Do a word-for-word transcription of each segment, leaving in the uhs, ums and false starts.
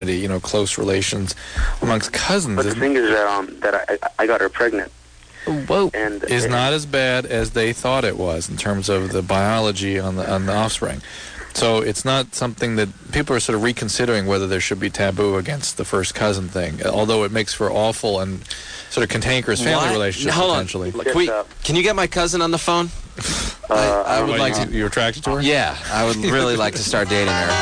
you know, close relations amongst cousins. But the thing is that um, that I I got her pregnant. Whoa. And is and, not as bad as they thought it was in terms of the biology on the on the offspring. So it's not something that people are sort of reconsidering whether there should be taboo against the first cousin thing, although it makes for awful and sort of cantankerous family What? relationships Hold potentially. on. Can, we, can you get my cousin on the phone? Uh, I, I would Why, like you, to. You're attracted to her? Yeah, I would really like to start dating her.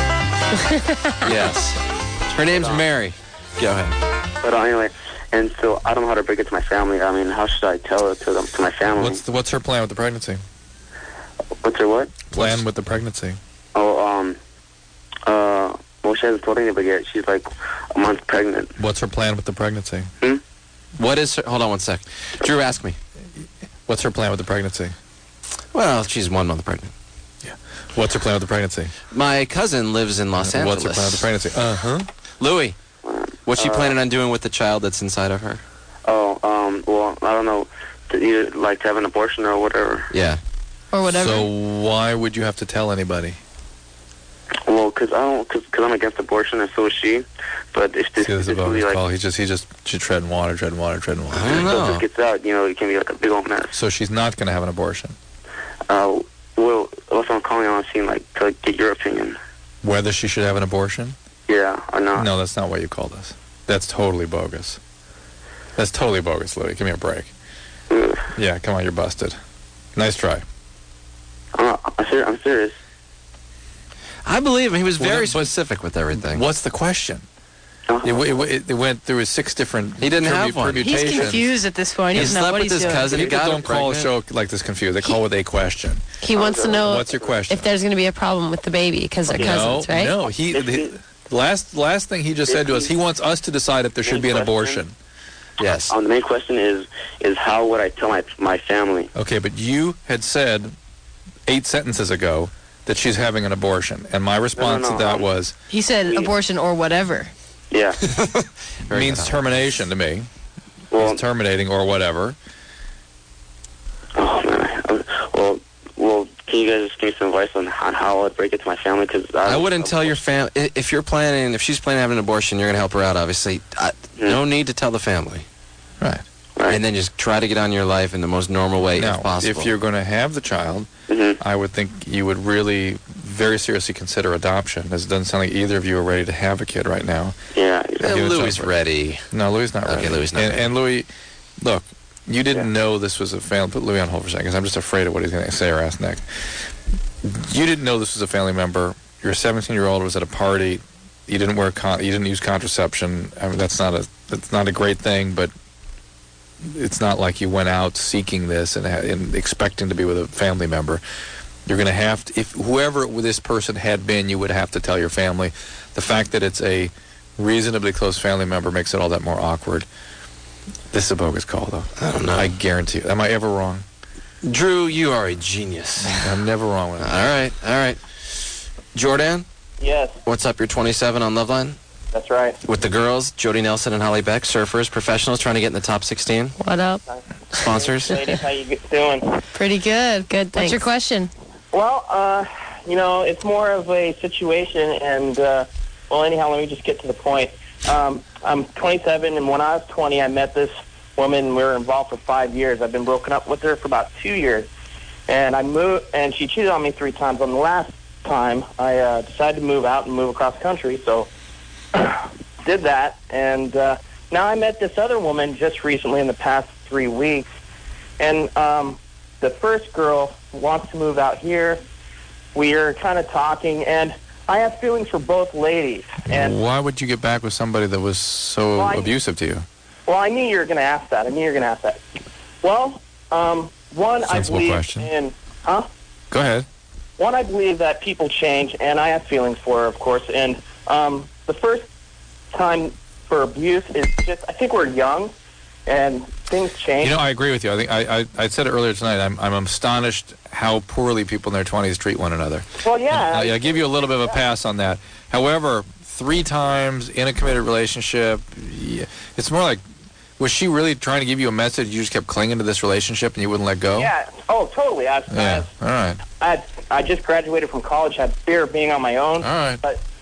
Yes. Her name's Mary. Go ahead. But uh, anyway, and so I don't know how to break it to my family. I mean, how should I tell it to them, to my family? What's the, what's her plan with the pregnancy? What's her what? Plan What's- with the pregnancy. Oh, um, uh, well, she hasn't told anybody yet. She's like a month pregnant. What's her plan with the pregnancy? Hmm? What is her... Hold on one sec. Drew, ask me. What's her plan with the pregnancy? Well, she's one month pregnant. What's her plan with the pregnancy? My cousin lives in Los Angeles. What's her plan with the pregnancy? Uh-huh. Louis, what's she Uh, planning on doing with the child that's inside of her? Oh, um, well, I don't know. To either like to have an abortion or whatever. Yeah. Or whatever. So why would you have to tell anybody? Well, because I don't, because I'm against abortion, and so is she. But if this, See, this is if about really his like, call. He just, he just, she treading water, treading water, treading water. I don't so if know. this gets out, you know, it can be like a big old mess. So she's not going to have an abortion. Uh, well, that's what I'm calling on, seeing like to like, get your opinion. Whether she should have an abortion? Yeah, or not. No, that's not what you called us. That's totally bogus. That's totally bogus, Louis. Give me a break. Ugh. Yeah, come on, you're busted. Nice try. I'm, not, I'm, ser- I'm serious. I believe him. He was Well, very then- but- specific with everything. What's the question? Uh, It, w- it, it went through six different He didn't have one. He's permutations. confused at this point. He He doesn't know slept what with he's his doing. cousin. He People got don't her call a pregnant. show like this confused. They call with a question. He wants to know What's your question? if there's going to be a problem with the baby because they're cousins, no, right? no. He, the, last last thing he just said to us, he wants us to decide if there should be an abortion. Yes. Um, the main question is is how would I tell my my family? Okay, but you had said eight sentences ago that she's having an abortion, and my response no, to that um, was He said abortion or whatever. Yeah. Very means good. termination to me. Well, He's terminating or whatever. oh man. Uh, Well, well, can you guys just give me some advice on, on how I'd break it to my family? Because I wouldn't tell your family. If you're planning, if she's planning to have an abortion, you're going to help her out, obviously. I, Hmm. No need to tell the family. Right. Right. And then just try to get on your life in the most normal way Now, if possible. if you're going to have the child, Mm-hmm. I would think you would really very seriously consider adoption, as it doesn't sound like either of you are ready to have a kid right now. Yeah. Uh, Exactly. give it Louis time. ready. No, Louis not Okay, ready. Louis not and, ready. and Louis, look, you didn't Yeah. know this was a family. Put Louis on hold for a second, 'cause I'm just afraid of what he's going to say or ask next. You didn't know this was a family member. Your seventeen-year-old was at a party. You didn't wear con- you didn't use contraception. I mean, that's not a that's not a great thing, but it's not like you went out seeking this and, ha- and expecting to be with a family member. You're going to have to, if whoever this person had been, you would have to tell your family. The fact that it's a reasonably close family member makes it all that more awkward. This is a bogus call, though. I don't know. I guarantee you. Am I ever wrong? Drew, you are a genius. I'm never wrong with All it. right, all right. Jordan, Yes, what's up? You're twenty-seven on Loveline that's right. with the girls, Jody Nelson and Holly Beck, surfers, professionals trying to get in the top sixteen. What up? Sponsors. Ladies, how you g- doing? Pretty good. Good. What's your question? Well, uh, you know, it's more of a situation, and uh, well, anyhow, let me just get to the point. Um, I'm twenty-seven, and when I was twenty, I met this woman. We were involved for five years. I've been broken up with her for about two years, and I moved, and she cheated on me three times. On the last time, I uh, decided to move out and move across the country, so did that, and uh, now I met this other woman just recently in the past three weeks, and um, the first girl wants to move out here. We are kind of talking, and I have feelings for both ladies. And Why would you get back with somebody that was so Well, I- abusive to you? well, I knew you were going to ask that. I knew you were going to ask that. Well, um, one, Sensible I believe question. in, huh? Go ahead. One, I believe that people change, and I have feelings for her, of course. And um, the first time for abuse is just, I think we're young, and things change. You know, I agree with you. I think I, I, I said it earlier tonight. I'm, I'm astonished how poorly people in their twenties treat one another. well, yeah. I, I give you a little bit of a pass on that. However, three times in a committed relationship, yeah, it's more like, was she really trying to give you a message? You just kept clinging to this relationship and you wouldn't let go? Yeah. Oh, totally. I, was, I, Yeah. was, All right. I, had, I just graduated from college, had fear of being on my own. All right. But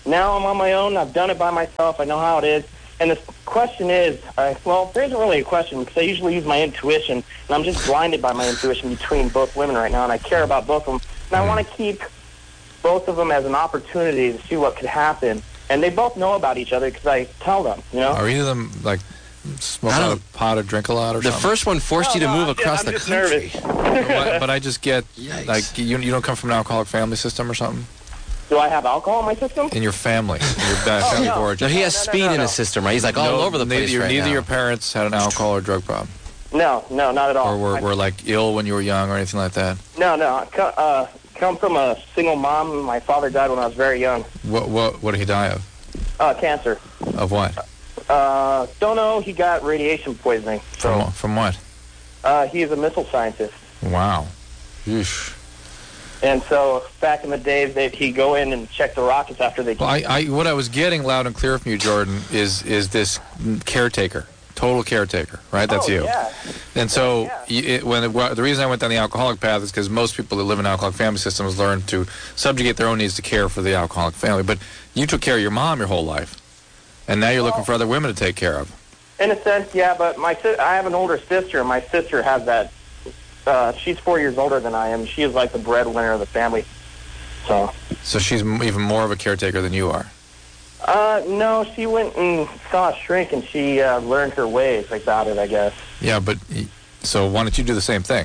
now I'm on my own. I've done it by myself. I know how it is. And the question is, uh, well, there isn't really a question because I usually use my intuition, and I'm just blinded by my intuition between both women right now, and I care about both of them. And I want to keep both of them as an opportunity to see what could happen. And they both know about each other because I tell them, you know? Are either of them, like, smoke out a pot or drink a lot or the something? The first one forced no, you to no, move I'm across just, the I'm country. Just nervous. but, but I just get, Yikes. like, you, you don't come from an alcoholic family system or something? Do I have alcohol in my system? In your family, in your uh, oh, family no. of origin. No, he has No, no, speed no, no, in no. his system, right? He's like all no, over the neither, place your, right neither now. your parents had an alcohol or drug problem? No, no, not at all. Or were, I, were like, ill when you were young or anything like that? No, no. I co- uh, come from a single mom. My father died when I was very young. What, what, what did he die of? Uh, cancer. Of what? Uh, don't know. He got radiation poisoning. So, From, from what? uh, he is a missile scientist. Wow. Oof. And so back in the days, they'd he'd go in and check the rockets after they... Well, I, I, what I was getting loud and clear from you, Jordan, is is this caretaker, total caretaker, right? That's oh, you. Yeah. And so, Yeah. you, it, when it, well, the reason I went down the alcoholic path is because most people that live in alcoholic family systems learn to subjugate their own needs to care for the alcoholic family. But you took care of your mom your whole life, and now you're Well, looking for other women to take care of. In a sense, yeah, but my si- I have an older sister, and my sister has that... Uh, she's four years older than I am. She is like the breadwinner of the family. So... So she's m- even more of a caretaker than you are. Uh, no, she went and saw a shrink, and she uh, learned her ways about it, I guess. Yeah, but y- so why don't you do the same thing?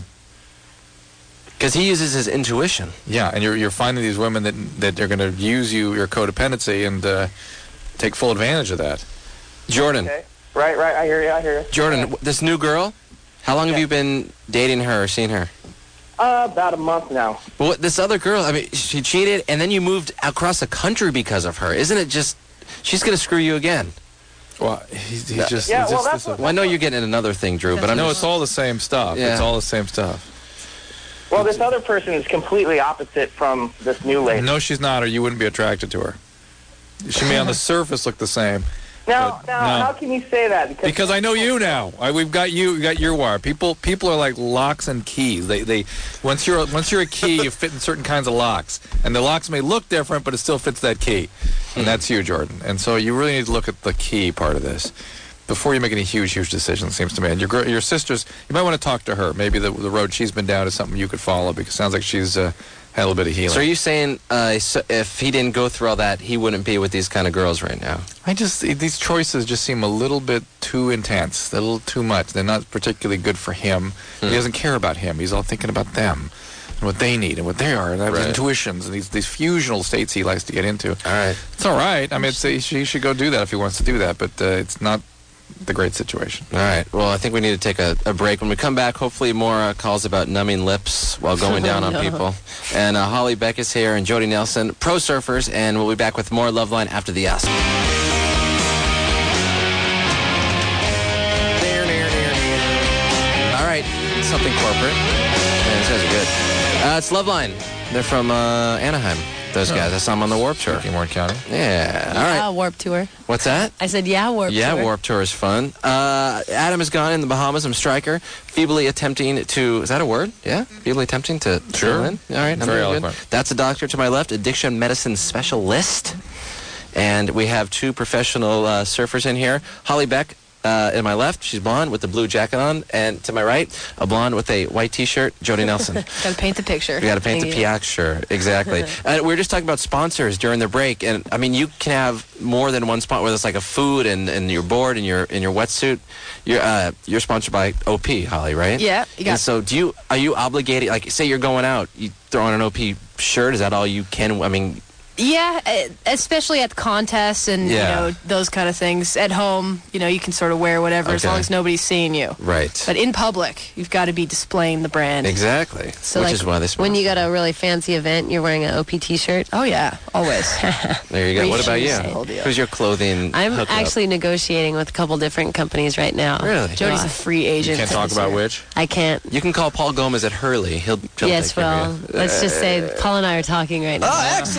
Because he uses his intuition. Yeah, and you're you're finding these women that that are going to use you, your codependency, and uh, take full advantage of that. Jordan. Okay. Right, right. I hear you. I hear you. Jordan, w- this new girl, how long have Yeah. you been dating her or seen her? Uh, about a month now. But what, this other girl, I mean, she cheated, and then you moved across the country because of her. Isn't it just... She's going to screw you again. Well, he's, he's Yeah. just... Yeah, he's well, just that's this- what- Well, I know you're getting at another thing, Drew, but I'm no, just... it's all the same stuff. Yeah. It's all the same stuff. Well, this other person is completely opposite from this new lady. No, she's not, or you wouldn't be attracted to her. She may on the surface look the same. Now, But now, no. how can you say that? Because, Because I know you now. I, we've got you. We got your wire. People, people are like locks and keys. They, they. Once you're, a, once you're a key, you fit in certain kinds of locks, and the locks may look different, but it still fits that key, and that's you, Jordan. And so you really need to look at the key part of this before you make any huge, huge decisions. It seems to me. And your gr- your sister's, you might want to talk to her. Maybe the the road she's been down is something you could follow, because it sounds like she's uh, had a little bit of healing. So are you saying uh, so if he didn't go through all that, he wouldn't be with these kind of girls right now? I just, these choices just seem a little bit too intense, a little too much. They're not particularly good for him. Hmm. He doesn't care about him. He's all thinking about them and what they need and what they are, and Right. his intuitions and these, these fusional states he likes to get into. All right. It's all right. I mean, it's, he should- he should go do that if he wants to do that, but uh, it's not the great situation. All right. Well, I think we need to take a, a break. When we come back, hopefully more uh, calls about numbing lips while going down on No. people. And uh, Holly Beck is here, and Jody Nelson, pro surfers, and we'll be back with more Loveline after the S. All right. Something corporate. Yeah, these guys are good. Uh, it's Loveline. They're from uh, Anaheim. Those guys. I saw them on the Warp Tour. In Warren County. Yeah. All Yeah, right. Warp Tour. What's that? I said, yeah, Warp Yeah, Tour. Warp Tour is fun. Uh, Adam is gone in the Bahamas. I'm Stryker, feebly attempting to... Is that a word? Yeah? Feebly attempting to Sure. fill in? All right, I'm Very doing good. eloquent. That's a doctor to my left, addiction medicine specialist. And we have two professional uh, surfers in here. Holly Beck, uh, in my left, she's blonde with the blue jacket on. And to my right, a blonde with a white T-shirt, Jody Nelson. Got to paint the picture. We got to paint the Thank you. picture, exactly. uh, we were just talking about sponsors during the break, and I mean, you can have more than one sponsor, whether it's like a food and, and your board and your in your wetsuit. You're uh, you're sponsored by O P, Holly, right? Yeah, you got- And so, do you are you obligated? Like, say you're going out, you throw on an O P shirt. Is that all you can? I mean, Yeah, eh, especially at contests and Yeah. you know those kind of things. At home, you know, you can sort of wear whatever as Okay. long as nobody's seeing you. right? But in public, you've got to be displaying the brand. Exactly. So Which like is why they when you sponsor. got a really fancy event, you're wearing an O P T-shirt. Oh yeah, always. There you go. What about you? Appreciate it. Whole deal. Who's your clothing? I'm hookup? actually negotiating with a couple different companies right now. Really? Jody's a free agent. You can't talk about which? I can't. You can call Paul Gomez at Hurley. He'll. he'll Yes, take care well, of you. let's just say Paul and I are talking right now. Oh, excellent!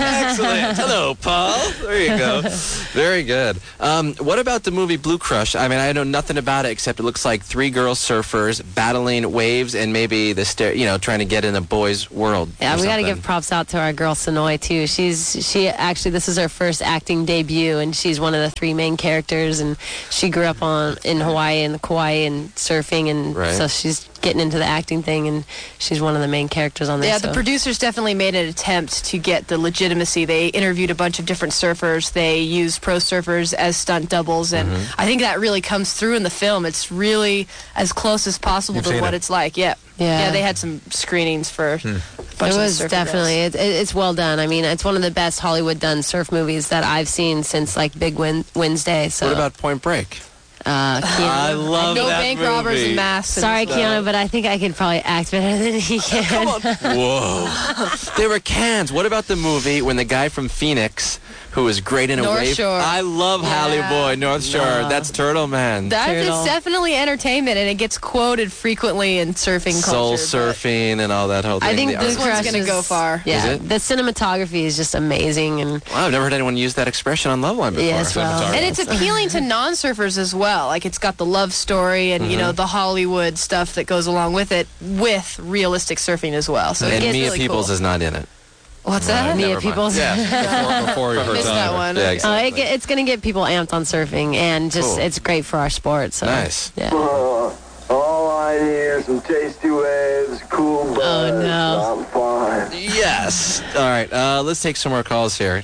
Excellent. Hello, Paul. There you go. Very good. Um, what about the movie Blue Crush? I mean, I know nothing about it except it looks like three girl surfers battling waves and maybe the stair, you know, trying to get in a boy's world. Yeah, or we got to something. give props out to our girl Sonoy too. She's she actually this is her first acting debut, and she's one of the three main characters. And she grew up on in Hawaii and Kauai and surfing, and Right. so she's getting into the acting thing, and she's one of the main characters on there. Yeah, so. the producers definitely made an attempt to get the legitimacy. They interviewed a bunch of different surfers. They used pro surfers as stunt doubles, and Mm-hmm. I think that really comes through in the film. It's really as close as possible You've to seen what it? it's like. Yeah. Yeah. Yeah, they had some screenings for Hmm. a bunch It of was surfer definitely girls. it, it, it's well done. I mean, it's one of the best Hollywood done surf movies that I've seen since like Big Win- Wednesday. So What about Point Break? uh, Keanu? I love No that bank movie. robbers and masks. and Sorry, stuff. Keanu, but I think I could probably act better than he can. Whoa. They were cans. What about the movie when the guy from Phoenix, who was great in a North wave? Shore. I love Halle Yeah. Boy, North Shore. No. That's Turtle Man. That, Turtle. it's definitely entertainment, and it gets quoted frequently in surfing Soul culture. but- surfing and all that whole thing. I think The this This one's Crush gonna is- go far. Yeah, Is it? the cinematography is just amazing, and Wow, I've never heard anyone use that expression on Loveline before. yes, well, Cinematography. And it's appealing to non-surfers as well. Like, it's got the love story and, you know, the Hollywood stuff that goes along with it, with realistic surfing as well. So and it's Mia really Peoples cool. is not in it. What's that? Mia Never mind. Peoples. Yeah. before, before you heard Missed that one. Yeah, Uh, exactly. it, get- it's going to get people amped on surfing, and just Cool. it's great for our sport. So. Nice. Yeah. Uh, all I need are some tasty waves, cool buzz. Oh, no. I'm fine. Yes. All right. Uh, let's take some more calls here.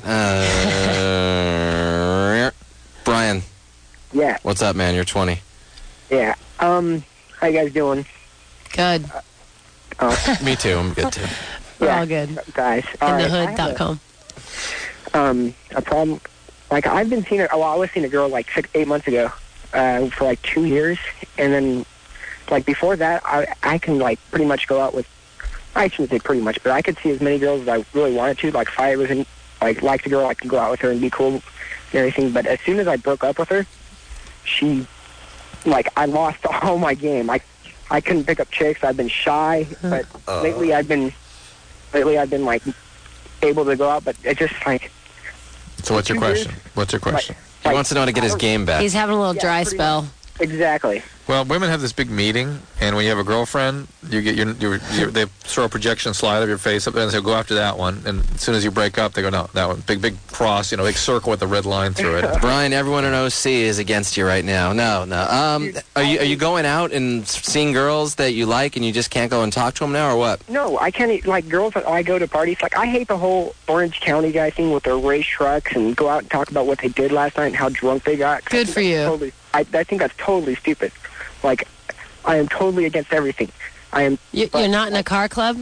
Uh, Brian, Yeah, what's up, man? You're twenty. yeah. Um, how you guys doing? Good. Me too. I'm good too. We're Yeah. all good. Guys, all In right, the I hood have dot a- com. um, a problem. Like I've been seeing, a, well, I was seeing a girl like six, eight months ago, uh, for like two years, and then like before that, I I can like pretty much go out with. I shouldn't say pretty much, but I could see as many girls as I really wanted to. Like if I was in, like liked a girl, I could go out with her and be cool and everything. But as soon as I broke up with her, she, like, I lost all my game. I I couldn't pick up chicks. I've been shy, but Uh. lately I've been, lately I've been like able to go out, but it just like. So what's your Two years? question? What's your question? He wants to know how to get his game back. He's having a little Yeah, dry pretty spell. Exactly. Well, women have this big meeting, and when you have a girlfriend, you get your, your, your they throw a projection slide of your face up there and say, go after that one. And as soon as you break up, they go, no, that one. Big, big cross, you know, big circle with the red line through it. Brian, everyone in O C is against you right now. No, no. Um, are you are you going out and seeing girls that you like, and you just can't go and talk to them now, or what? No, I can't. e- Like girls that I go to parties, like I hate the whole Orange County guy thing with their race trucks and go out and talk about what they did last night and how drunk they got. 'Cause I Good think for that's you. Totally, I, I think that's totally stupid. Like, I am totally against everything. I am. You, but- you're not in a car club?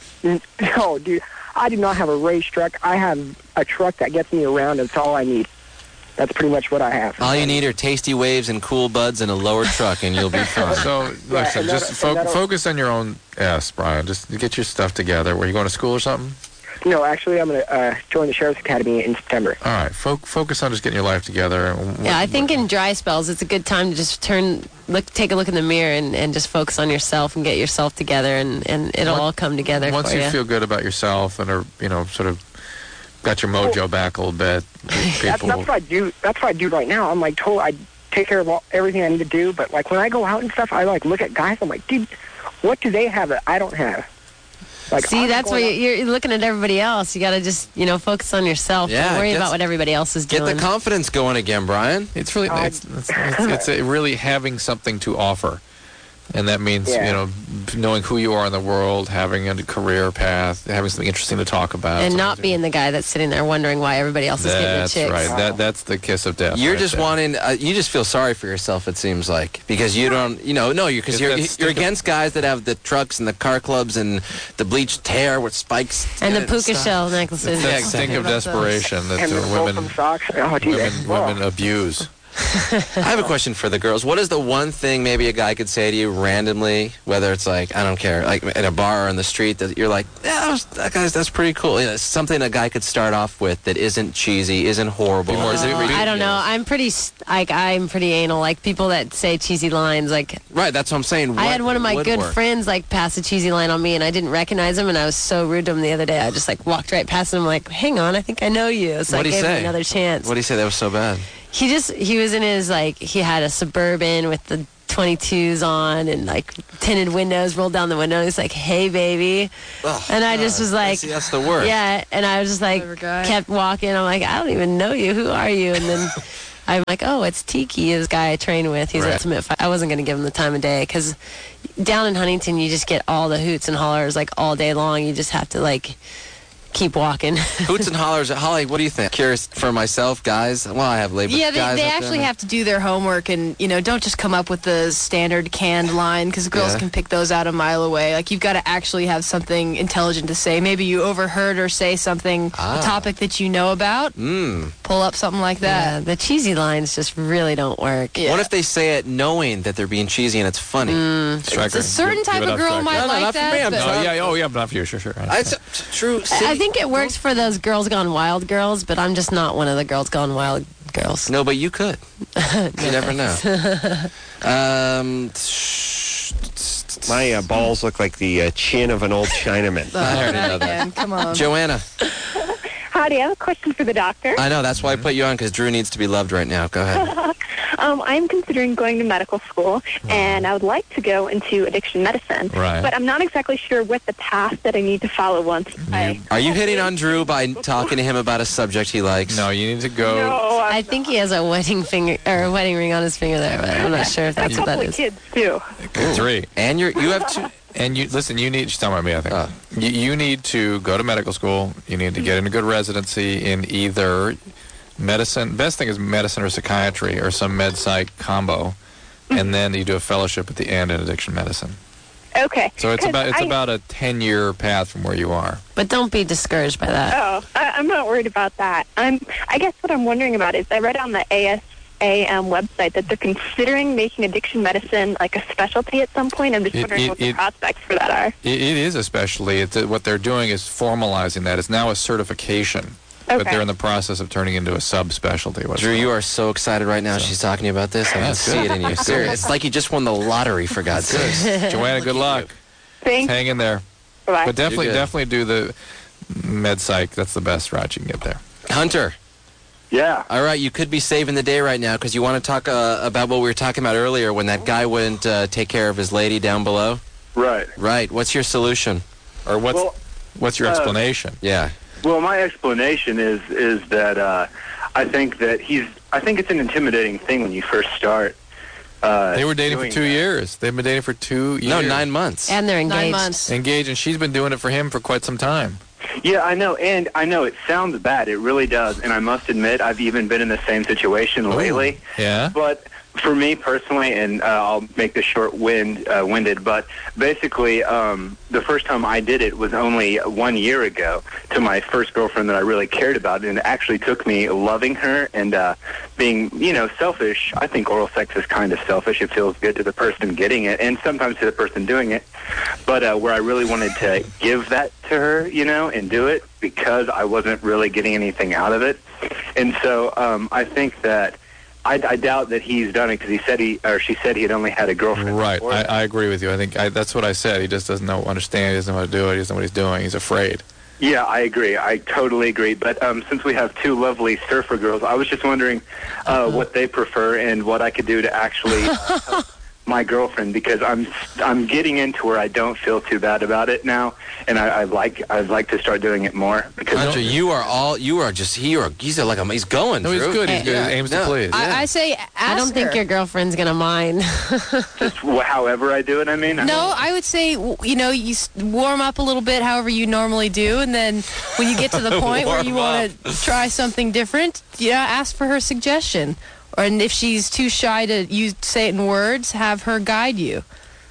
No, dude. I do not have a race truck. I have a truck that gets me around. That's all I need. That's pretty much what I have. All you need are tasty waves and cool buds and a lower truck, and you'll be fine. So, like I said, and just that'll- fo- and that'll- focus on your own ass, Brian. Just get your stuff together. Were you going to school or something? No, actually, I'm going to uh, join the Sheriff's Academy in September. All right, fo- focus on just getting your life together. Yeah, I think in dry spells, it's a good time to just turn, look, take a look in the mirror and, and just focus on yourself and get yourself together, and, and it'll Once- all come together Once for you you. feel good about yourself and are, you know, sort of got your mojo back a little bit, That's, people. that's what I do. That's what I do right now. I'm like, total. I take care of all, everything I need to do. But like when I go out and stuff, I like look at guys. I'm like, dude, what do they have that I don't have? Like, See, I'm that's why going out- you're, you're looking at everybody else. You got to just, you know, focus on yourself. Yeah, Don't worry get- about what everybody else is Get doing. the confidence going again, Brian. It's really Um, it's, it's, it's, it's a really having something to offer, and that means Yeah. you know knowing who you are in the world, having a career path, having something interesting to talk about, and something not to- being the guy that's sitting there wondering why everybody else is getting the That's chicks. right. That that's the kiss of death. You're right just there. wanting. Uh, you just feel sorry for yourself. It seems like because you don't. You know, no, you because It's you're that you're stick of- against guys that have the trucks and the car clubs and the bleached hair with spikes And in the it puka stuff. shell necklaces. It's that Yeah, stink exactly. of desperation that and uh, the women Fulton socks. Oh, dude, women that's- women abuse. I have a question for the girls. What is the one thing maybe a guy could say to you randomly, whether it's like, I don't care, like in a bar or on the street, that you're like, yeah, that, was, that guy's, that's pretty cool. You know, something a guy could start off with that isn't cheesy, isn't horrible. Be more- Is it Oh, ridiculous? I don't know. I'm pretty s- like I'm pretty anal. Like people that say cheesy lines. Like Right, that's what I'm saying. I What had one of my would good work? friends like pass a cheesy line on me, and I didn't recognize him, and I was so rude to him the other day. I just like walked right past him. I'm like, hang on, I think I know you. So What'd I he gave say? him another chance. What do you say that was so bad? He just he was in his like he had a Suburban with the twenty-twos on and like tinted windows, rolled down the window. And he's like, "Hey, baby," Oh, and I just God. was like, See, that's the worst. "Yeah," and I was just like, Clever guy. kept walking. I'm like, "I don't even know you. Who are you?" And then I'm like, "Oh, it's Tiki, this guy I train with. He's Right. ultimate." Fi-. I wasn't gonna give him the time of day because down in Huntington, you just get all the hoots and hollers like all day long. You just have to like keep walking. Hoots and hollers. Holly, what do you think? Curious for myself, guys. Well, I have labor. Yeah, they, guys they out actually there. have to do their homework and, you know, don't just come up with the standard canned line because girls Yeah. can pick those out a mile away. Like, you've got to actually have something intelligent to say. Maybe you overheard her say something, Ah. a topic that you know about. Mm. Pull up something like Yeah, that. the cheesy lines just really don't work. Yeah. What if they say it knowing that they're being cheesy and it's funny? Striker. A certain Give- type give it of up, girl Striker. might No, no, like not for that. me, I'm but- No, yeah, oh yeah, but not for you. Sure, sure. I I, it's understand. true. I City- think it works for those girls gone wild girls, but I'm just not one of the girls gone wild girls. No, but you could. You never know. um, My uh, balls look like the uh, chin of an old Chinaman. I already Not know that. again. Come on. Joanna, Howdy, I have a question for the doctor. I know that's why I put you on because Drew needs to be loved right now. Go ahead. Um, I'm considering going to medical school, and I would like to go into addiction medicine. Right. But I'm not exactly sure what the path that I need to follow once I... Are you hitting on Drew by talking to him about a subject he likes? No, you need to go. No, I'm I think he has a wedding finger or a wedding ring on his finger there, but I'm not sure if a that's what couple that of is. kids, too. Three. And you're you have two. And you listen. You need. She's talking about me. I think. Oh. You, you need to go to medical school. You need to get into good residency in either medicine. Best thing is medicine or psychiatry or some med psych combo, and then you do a fellowship at the end in addiction medicine. Okay. So it's 'Cause about it's I- about a ten year path from where you are. But don't be discouraged by that. Oh, I, I'm not worried about that. I'm. I guess what I'm wondering about is I read on the A S A M website that they're considering making addiction medicine like a specialty at some point. I'm just It- wondering it- what the it- prospects for that are. It, it is especially. It's, what they're doing is formalizing that. It's now a certification, but Okay. they're in the process of turning into a subspecialty. What's Drew, it you called? are so excited right now. She's talking to you about this. I Yeah, can it's see good. it in you. It's Seriously, good. it's like you just won the lottery for God's sake. Joanna, good luck. Thanks. Hang in there. Bye. But definitely, good. definitely do the med psych. That's the best route you can get there. Hunter, Yeah. all right, you could be saving the day right now because you want to talk uh, about what we were talking about earlier when that guy wouldn't uh, take care of his lady down below. Right. Right. What's your solution? Or what's Well, what's your uh, explanation? Yeah. Well, my explanation is is that uh, I think that he's. I think it's an intimidating thing when you first start. Uh, They were dating for doing two that. years. They've been dating for two years. No, nine months. And they're engaged. Nine months. Engaged, and she's been doing it for him for quite some time. Yeah, I know, and I know it sounds bad. It really does, and I must admit, I've even been in the same situation lately. Yeah. But for me personally, and uh, I'll make this short wind, uh, winded, but basically, um, the first time I did it was only one year ago to my first girlfriend that I really cared about, and it actually took me loving her and uh, being, you know, selfish. I think oral sex is kind of selfish. It feels good to the person getting it, and sometimes to the person doing it. But uh, where I really wanted to give that to her, you know, and do it because I wasn't really getting anything out of it. And so um, I think that I, I doubt that he's done it because he said he or she said he had only had a girlfriend. Right. before. I, I agree with you. I think I, that's what I said. He just doesn't know, understand. He doesn't know how to do it. He doesn't know what he's doing. He's afraid. Yeah, I agree. I totally agree. But um, since we have two lovely surfer girls, I was just wondering uh, what they prefer and what I could do to actually help my girlfriend, because I'm I'm getting into where I don't feel too bad about it now, and I, I like I'd like to start doing it more. Because Hunter, you are all you are just he are he's like a, he's going. No, he's Drew. good. He's good. Yeah. He aims No. to please. I, I say ask I don't think her. your girlfriend's gonna mind. just wh- however I do it, I mean. I No, don't- I would say, w- you know, you s- warm up a little bit however you normally do, and then when you get to the point where you Warm want to try something different, you know, ask for her suggestion. Or, and if she's too shy to use, say it in words, have her guide you.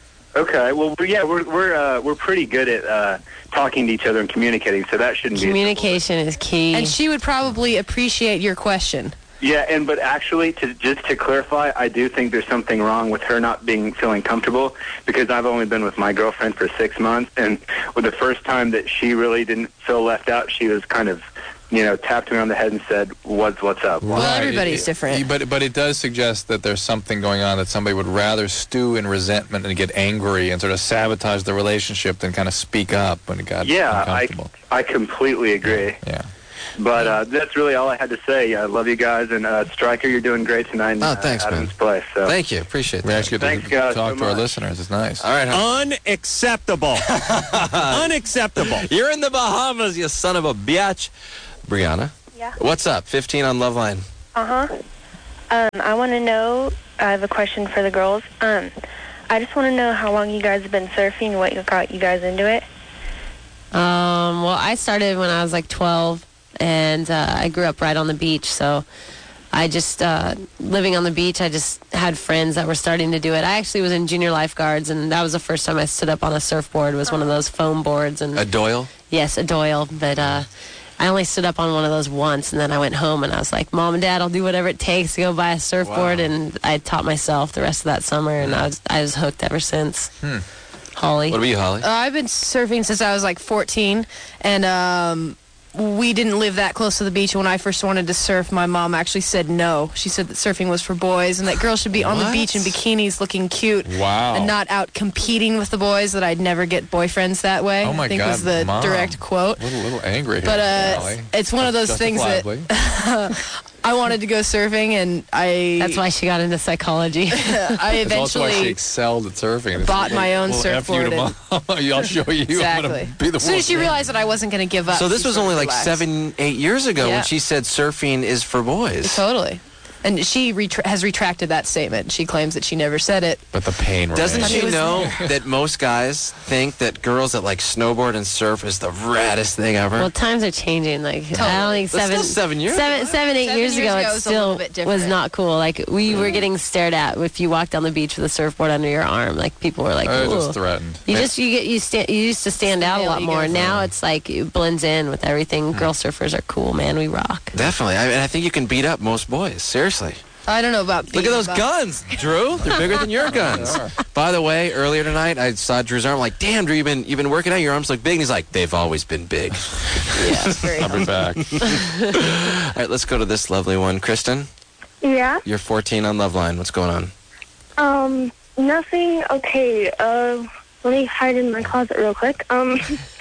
Okay. Well, we- yeah, we're we're uh, we're pretty good at uh, talking to each other and communicating, so that shouldn't be. Communication is key. And she would probably appreciate your question. Yeah, and but actually, to just to clarify, I do think there's something wrong with her not being feeling comfortable, because I've only been with my girlfriend for six months, and with the first time that she really didn't feel left out, she was kind of, you know, tapped me on the head and said, "What's what's up?" Well, Right. everybody's It- different. it- But but it does suggest that there's something going on, that somebody would rather stew in resentment and get angry and sort of sabotage the relationship than kind of speak up when it got Yeah, I uncomfortable. I completely agree. Yeah. But uh, that's really all I had to say. I love you guys, and uh, Stryker, you're doing great tonight in Oh, uh, thanks, man. Adam's place. So. Thank you. Appreciate We that. actually get Thanks, to guys, talk so to our much. listeners. It's nice. All right, hon. Unacceptable. Unacceptable. You're in the Bahamas, you son of a biatch. Brianna, Yeah. what's up? fifteen on Loveline. Uh huh. Um, I want to know. I have a question for the girls. Um, I just want to know how long you guys have been surfing. What got you guys into it? Um, well, I started when I was like twelve, and uh, I grew up right on the beach. So I just, uh, living on the beach, I just had friends that were starting to do it. I actually was in junior lifeguards, and that was the first time I stood up on a surfboard. It was one of those foam boards. And A Doyle? yes, a Doyle. But uh, I only stood up on one of those once, and then I went home, and I was like, Mom and Dad, I'll do whatever it takes to go buy a surfboard. Wow. And I taught myself the rest of that summer, and I was, I was hooked ever since. Hmm. Holly? What about you, Holly? Uh, I've been surfing since I was like fourteen, and um, we didn't live that close to the beach. When I first wanted to surf, my mom actually said no. She said that surfing was for boys, and that girls should be on the What? beach in bikinis looking cute Wow. and not out competing with the boys, that I'd never get boyfriends that way. Oh my I think God, was the Mom. direct quote. A little, little angry here. But uh, Allie. it's one of those things that Justifiably. I wanted to go surfing, and I That's why she got into psychology. I It's also why she eventually excelled at surfing. It's bought a my own little F you to surfboard Mom. I'll show you. I'm exactly. gonna be the As soon one. as she realized that I wasn't going to give up, So this she was sort of only like relaxed. seven, eight years ago Yeah. when she said surfing is for boys. Totally. And she retra- has retracted that statement. She claims that she never said it. But the pain Doesn't remains. she It was- know that most guys think that girls that like snowboard and surf is the raddest thing ever? Well, times are changing. Like I don't Totally. think That's seven, still seven years seven, ago. seven, eight Seven years, years ago, ago it was a little still bit was different. not cool. Like we were getting stared at if you walked down the beach with a surfboard under your arm. Like people were like, I "Ooh." just threatened. You just you get you stand you used to stand out a male lot ego more. thing. Now it's like it blends in with everything. Girl surfers are cool, man. We rock. Definitely. I, and I think you can beat up most boys. Seriously. I don't know about Look at beating those them up. guns, Drew. They're bigger than your guns. By the way, earlier tonight, I saw Drew's arm. Like, damn, Drew, you've been you've been working out. Your arms look big. And he's like, they've always been big. Yeah, it's very I'll be back. All right, let's go to this lovely one, Kristen. Yeah. You're fourteen on Loveline. What's going on? Um, nothing. Okay. Uh, let me hide in my closet real quick. Um,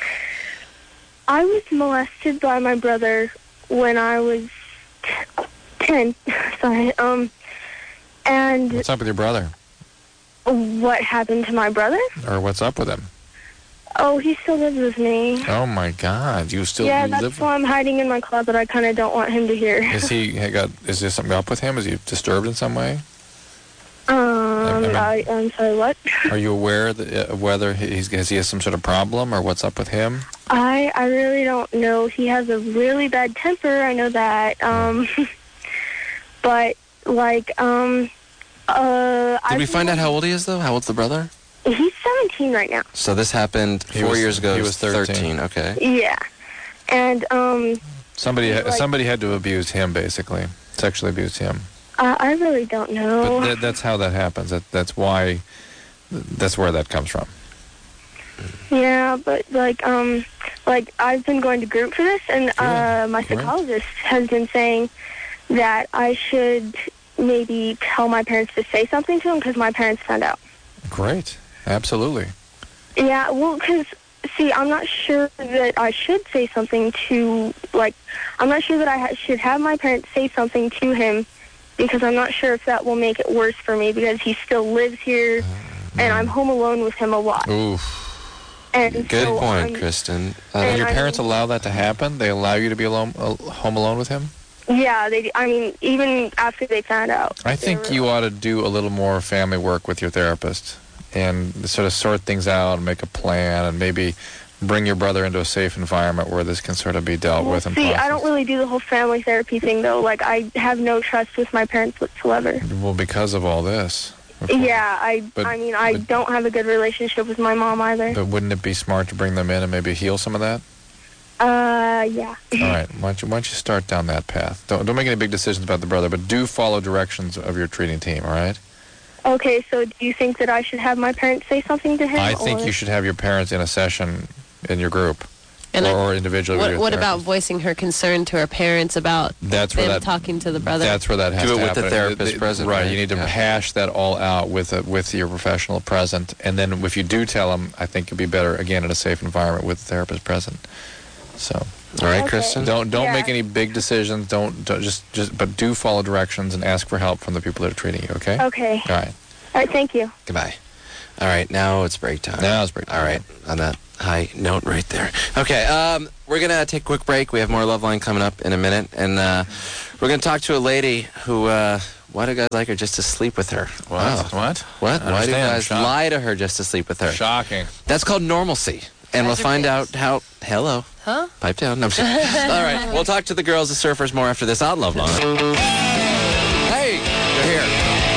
I was molested by my brother when I was t- ten. Sorry. Um, and What's up with your brother? what happened to my brother? Or what's up with him? Oh, he still lives with me. Oh my God! You still yeah, you that's live? why I'm hiding in my closet. I kind of don't want him to hear. Is he he got? Is there something up with him? Is he disturbed in some way? Um, I mean- I, I'm sorry, what? Are you aware that, uh, whether he's has he has some sort of problem or what's up with him? I I really don't know. He has a really bad temper. I know that. Um, but like um, uh, Did we find out how old he is, though? How old's the brother? He's seventeen right now. So this happened He four was- years ago. he was thirteen. Okay. Yeah, and um, Somebody ha- Like- somebody had to abuse him, basically, sexually abuse him. I, I really don't But know. that, that's how that happens. That that's why. That's where that comes from. Yeah, but like um, like I've been going to group for this, and uh, my Great. psychologist has been saying that I should maybe tell my parents to say something to him because my parents found out. Great, absolutely. Yeah, well, because, see, I'm not sure that I should say something to, like, I'm not sure that I ha- should have my parents say something to him because I'm not sure if that will make it worse for me because he still lives here and I'm home alone with him a lot. Oof. And Good so point, I'm- Kristen. Uh, And And your I- parents allow that to happen? They allow you to be alone, uh, home alone with him? Yeah, they. I mean, even after they found out. I they think were- you ought to do a little more family work with your therapist and sort of sort things out and make a plan and maybe bring your brother into a safe environment where this can sort of be dealt Well, with and see, I processed. don't really do the whole family therapy thing, though. Like, I have no trust with my parents whatsoever. Well, because of all this. Yeah, I. But- I mean, I but- don't have a good relationship with my mom either. But wouldn't it be smart to bring them in and maybe heal some of that? Uh, yeah. All right. Why don't you, why don't you start down that path? Don't don't make any big decisions about the brother, but do follow directions of your treating team. All right. Okay, so do you think that I should have my parents say something to him? I think or? you should have your parents in a session in your group, And or, I- or individually. with What, your what about therapist. voicing her concern to her parents about That's where them that talking to the brother? That's where that has Do to it with the happen. therapist They- present, Right. right? You need to Yeah. hash that all out with a, with your professional present, and then if you do tell them, I think it'd be better again in a safe environment with the therapist present. So. All right, Okay. Kristen? Don't don't Yeah. make any big decisions. Don't, don't just just but do follow directions and ask for help from the people that are treating you. Okay. Okay. All right. All right, thank you. Goodbye. All right, now it's break time. Now it's break time. All right, on that high note right there. Okay, um, we're going to take a quick break. We have more Loveline coming up in a minute. And uh, we're going to talk to a lady who, uh, why do guys like her just to sleep with her? Wow. What? What? I Why do understand. guys Shock. lie to her just to sleep with her? Shocking. That's called normalcy. And we'll Guys are find out pissed. how... Hello. Huh? Pipe down. No, I'm just All right, we'll talk to the girls, the surfers, more after this on Loveline. Hey, they're here.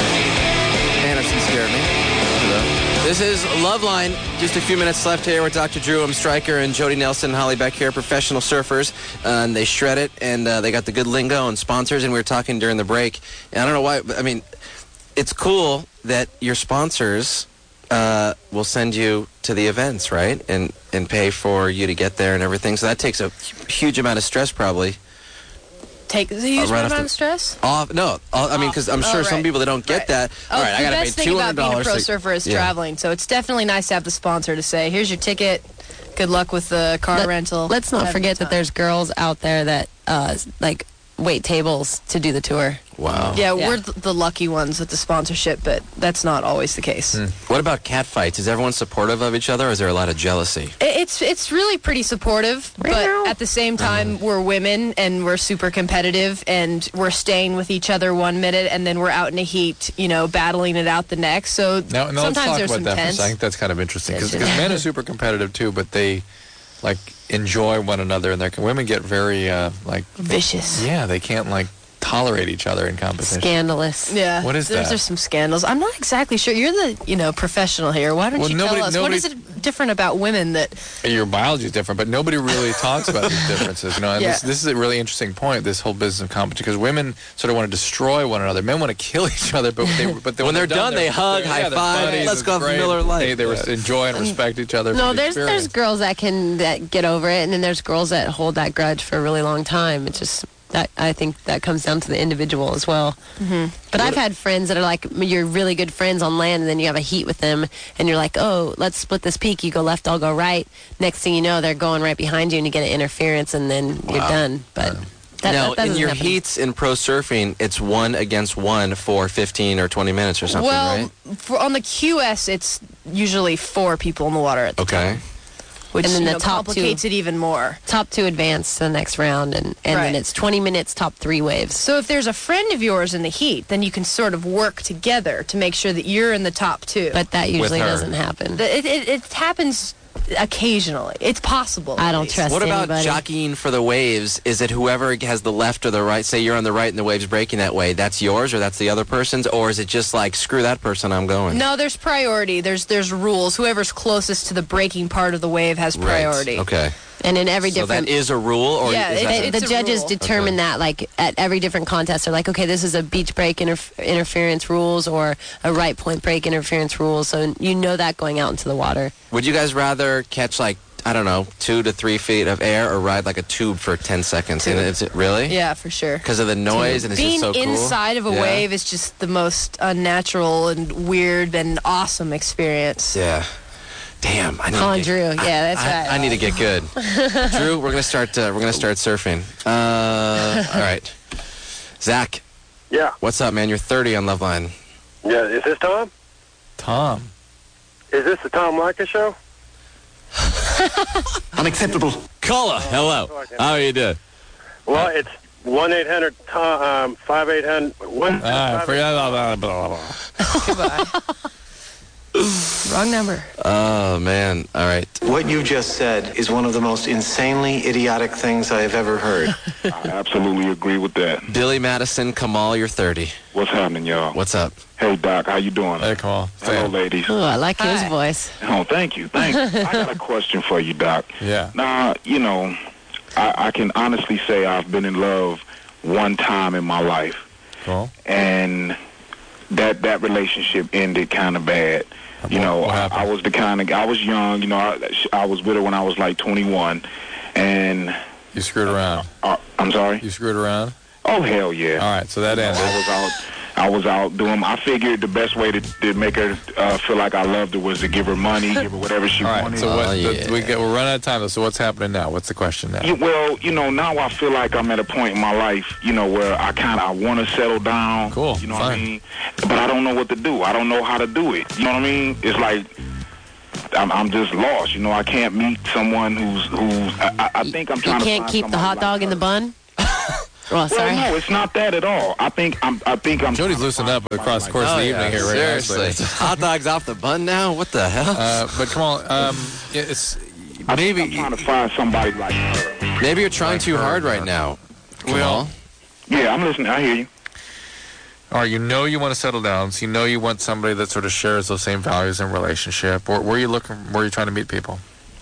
Anderson scared me. Hello. This is Loveline. Just a few minutes left here with Doctor Drew M. Stryker and Jody Nelson and Holly Beck here, professional surfers. Uh, and they shred it, and uh, they got the good lingo and sponsors, and we were talking during the break. And I don't know why, but, I mean, it's cool that your sponsors uh, will send you to the events, right? And and pay for you to get there and everything. So that takes a huge amount of stress, probably. Take a huge right off amount the- of stress. Off, no, all, I mean, because I'm Oh, sure some right. people, they don't get Right. that. Oh, All right, I the got to pay best thing two about hundred being a dollars. pro surfer is Yeah. traveling, so it's definitely nice to have the sponsor to say, "Here's your ticket. Good luck with the car Let- rental." Let's not Have a forget good that there's girls out there that uh, like wait tables to do the tour. Wow. Yeah, Yeah. we're th- the lucky ones with the sponsorship, but that's not always the case. What about cat fights? Is everyone supportive of each other, or is there a lot of jealousy? It- It's it's really pretty supportive, but at the same time, we're women and we're super competitive, and we're staying with each other one minute, and then we're out in a heat, you know, battling it out the next. So Now, now let's sometimes talk there's about some that for a tense. second. I think that's kind of interesting because tension. men are super competitive too, but they like enjoy one another, and their women get very uh, like Vicious. Yeah, they can't like tolerate each other in competition. Scandalous. Yeah. What is there's, that? There's some scandals. I'm not exactly sure. You're the, you know, professional here. Why don't Well, you nobody- tell us? What nobody- is it different about women that... Your biology is different, but nobody really talks about these differences. You know, and Yeah. this, this is a really interesting point. This whole business of competition, because women sort of want to destroy one another. Men want to kill each other, but they, but they, When they're done, they hug, they're- high yeah, they're five, buddies, let's it's go have great. Miller Lite. They, they res- enjoy and respect each other. No, for the there's there's experience. girls that can that get over it, and then there's girls that hold that grudge for a really long time. It's just that I think that comes down to the individual as well. Mm-hmm. But I've had friends that are like you're really good friends on land, and then you have a heat with them, and you're like, oh, let's split this peak. You go left, I'll go right. Next thing you know, they're going right behind you, and you get an interference, and then you're Wow. done. But that, now, that doesn't in your happen. heats in pro surfing, it's one against one for fifteen or twenty minutes or something, well, right? for, on the Q S, it's usually four people in the water at the Okay. which And then you the know, top two- complicates it even more. top two advance to the next round, and, and Right. then it's twenty minutes, top three waves. So if there's a friend of yours in the heat, then you can sort of work together to make sure that you're in the top two. But that usually her. doesn't happen. The- it, it, it happens occasionally. It's possible. I at don't least. trust What about anybody. jockeying for the waves? Is it whoever has the left or the right? Say you're on the right and the wave's breaking that way. That's yours or that's the other person's? Or is it just like, screw that person, I'm going? No, there's priority. There's there's rules. Whoever's closest to the breaking part of the wave has Right. priority. Okay. And in every So different... that is a rule? Or Yeah, is it- that They, it's the a judges rule. determine Okay. that, like, at every different contest. They're like, okay, this is a beach break interf- interference rules or a right point break interference rules. So you know that going out into the water. Would you guys rather catch like, I don't know, two to three feet of air or ride like a tube for ten seconds? And it's really? Yeah, for sure. Because of the noise and it's Being just so cool? inside of a Yeah. wave is just the most unnatural and weird and awesome experience. Yeah. Damn. I need Come on, to get, Drew. Yeah, that's I, right. I need to get good. Drew, we're gonna start. Uh, we're gonna start surfing. Uh, all right. Zach, Yeah. what's up, man? You're thirty on Loveline. Yeah. Is this Tom? Tom. Is this the Tom Leykis show? Unacceptable. Caller, hello. How are you doing? Well, it's one eight hundred Tom um five eight hundred one. Ah, forget about blah, blah, blah. Wrong number. Oh man. All right. What you just said is one of the most insanely idiotic things I have ever heard. I absolutely agree with that. Billy Madison, Kamal, you're thirty. What's happening, y'all? What's up? Hey, Doc, how you doing? Hey, come on. Hello, ladies. Ooh, I like his Hi. voice. Oh, thank you. Thank you. I got a question for you, Doc. Yeah. Now, you know, I, I can honestly say I've been in love one time in my life. Cool. And that that relationship ended kind of bad. You know, I, I was the kind of I was young. You know, I, I was with her when I was like twenty-one, and you screwed around. Uh, I'm sorry. You screwed around. Oh hell yeah! All right, so that ended. I was out. I was out doing. I figured the best way to, to make her uh, feel like I loved her was to give her money, give her whatever she All right, wanted. so what, Oh, yeah. the, we get, we're running out of time. So what's happening now? What's the question now? You, well, you know, now I feel like I'm at a point in my life, you know, where I kind of I want to settle down. Cool. You know Fine. what I mean? But I don't know what to do. I don't know how to do it. You know what I mean? It's like I'm, I'm just lost. You know, I can't meet someone who's who's. I, I, I think I'm trying You to. can't find keep the hot somebody dog like in the bun? Oh, sorry. Well, no, it's not that at all. I think I'm. I think I'm. Jody's loosened up across the course Oh, of the yeah, evening here, right? seriously. Hot dogs off the bun now? What the hell? Uh, but come on, um, it's I maybe think I'm trying to find somebody like her. Maybe you're trying too hard right now. Well, Yeah, I'm listening. I hear you. all right. You know you want to settle down, so you know you want somebody that sort of shares those same values in relationship. Or where are you looking? Where are you trying to meet people?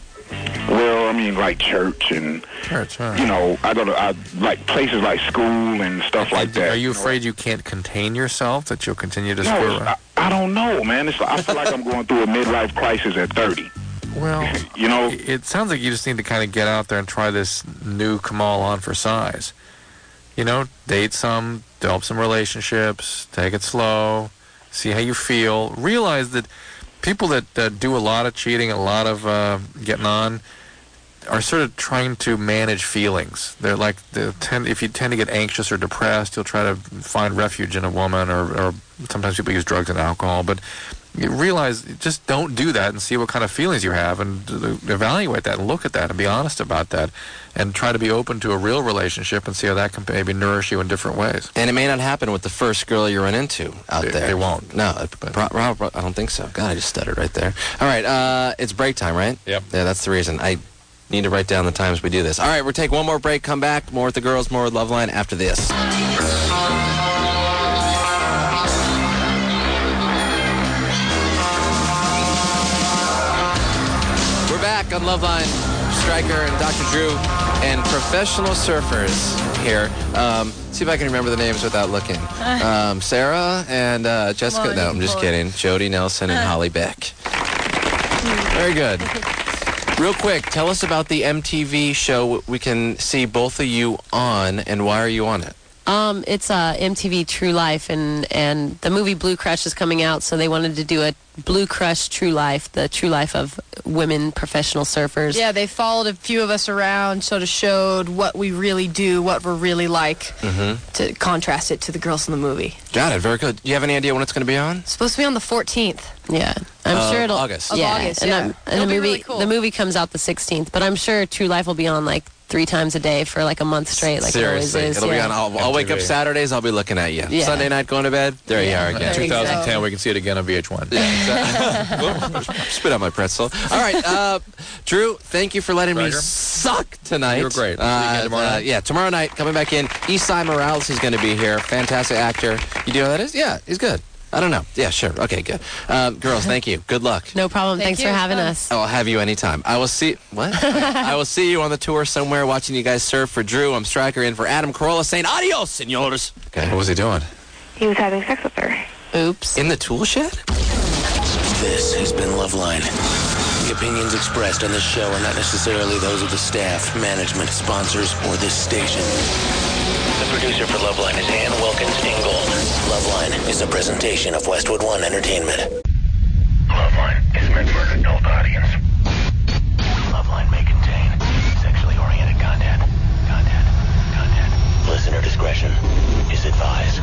Well, I mean, like church and Church. All right. you know, I go to I, like places like school and stuff like that. Are you know? afraid you can't contain yourself, that you'll continue to No, screw it's- around? I, I don't know, man. It's, I feel like I'm going through a midlife crisis at thirty. Well, You know, it sounds like you just need to kind of get out there and try this new Kamal on for size. You know, date some, develop some relationships, take it slow, see how you feel. Realize that people that uh, do a lot of cheating, a lot of uh, getting on, are sort of trying to manage feelings. They're like, they tend, if you tend to get anxious or depressed, you'll try to find refuge in a woman, or, or sometimes people use drugs and alcohol. But you realize, just don't do that and see what kind of feelings you have, and uh, evaluate that and look at that and be honest about that, and try to be open to a real relationship and see how that can maybe nourish you in different ways. And it may not happen with the first girl you run into out They- there. they won't. No, it- pro- pro- pro- I don't think so. God, I just stuttered right there. All right, uh, it's break time, right? Yep. Yeah, that's the reason. I need to write down the times we do this. All right, we'll take one more break, come back, more with the girls, more with Loveline after this. We're back on Loveline. Stryker and Doctor Drew and professional surfers here. Um, see if I can remember the names without looking. Um, Sarah and uh, Jessica. on, No, I'm just come on. kidding. Jody Nelson and Holly Beck. Very good. Real quick, tell us about the M T V show we can see both of you on, and why are you on it? Um, it's uh, M T V True Life, and, and the movie Blue Crush is coming out, so they wanted to do a Blue Crush True Life, the true life of women professional surfers. Yeah, they followed a few of us around, sort of showed what we really do, what we're really like, Mm-hmm. to contrast it to the girls in the movie. Got it. Very good. Do you have any idea when it's going to be on? It's supposed to be on the fourteenth. Yeah, I'm Uh, sure it'll August. Of Yeah, August, and, yeah. I'm- and It'll the be movie really cool. the movie comes out the sixteenth, but I'm sure True Life will be on like three times a day for like a month straight, like Seriously, it always is. it'll yeah. be on. I'll, I'll wake up M T V. Saturdays. I'll be looking at you. Yeah. Sunday night going to bed. There Yeah. you are again. There you go. twenty ten, we can see it again on V H one. Spit out my pretzel. All right, uh, Drew, thank you for letting me Pleasure. suck tonight. You were great. Uh, See you again tomorrow uh, night. yeah, tomorrow night, coming back in. Esai Morales is going to be here. Fantastic actor. You do know who that is? Yeah, he's good. I don't know. Yeah, sure. Okay, good. Um, girls, thank you. Good luck. No problem. Thank Thanks you. for having Fun. us. I'll have you anytime. I will see. What? I will see you on the tour somewhere watching you guys surf. For Drew, I'm Stryker in for Adam Carolla saying adios, senores. Okay. What was he doing? He was having sex with her. Oops. In the tool shed? This has been Loveline. The opinions expressed on this show are not necessarily those of the staff, management, sponsors, or this station. The producer for Loveline is Ann Wilkins Ingold. Loveline is a presentation of Westwood One Entertainment. Loveline is meant for an adult audience. Loveline may contain sexually oriented content. Content. Content. Listener discretion is advised.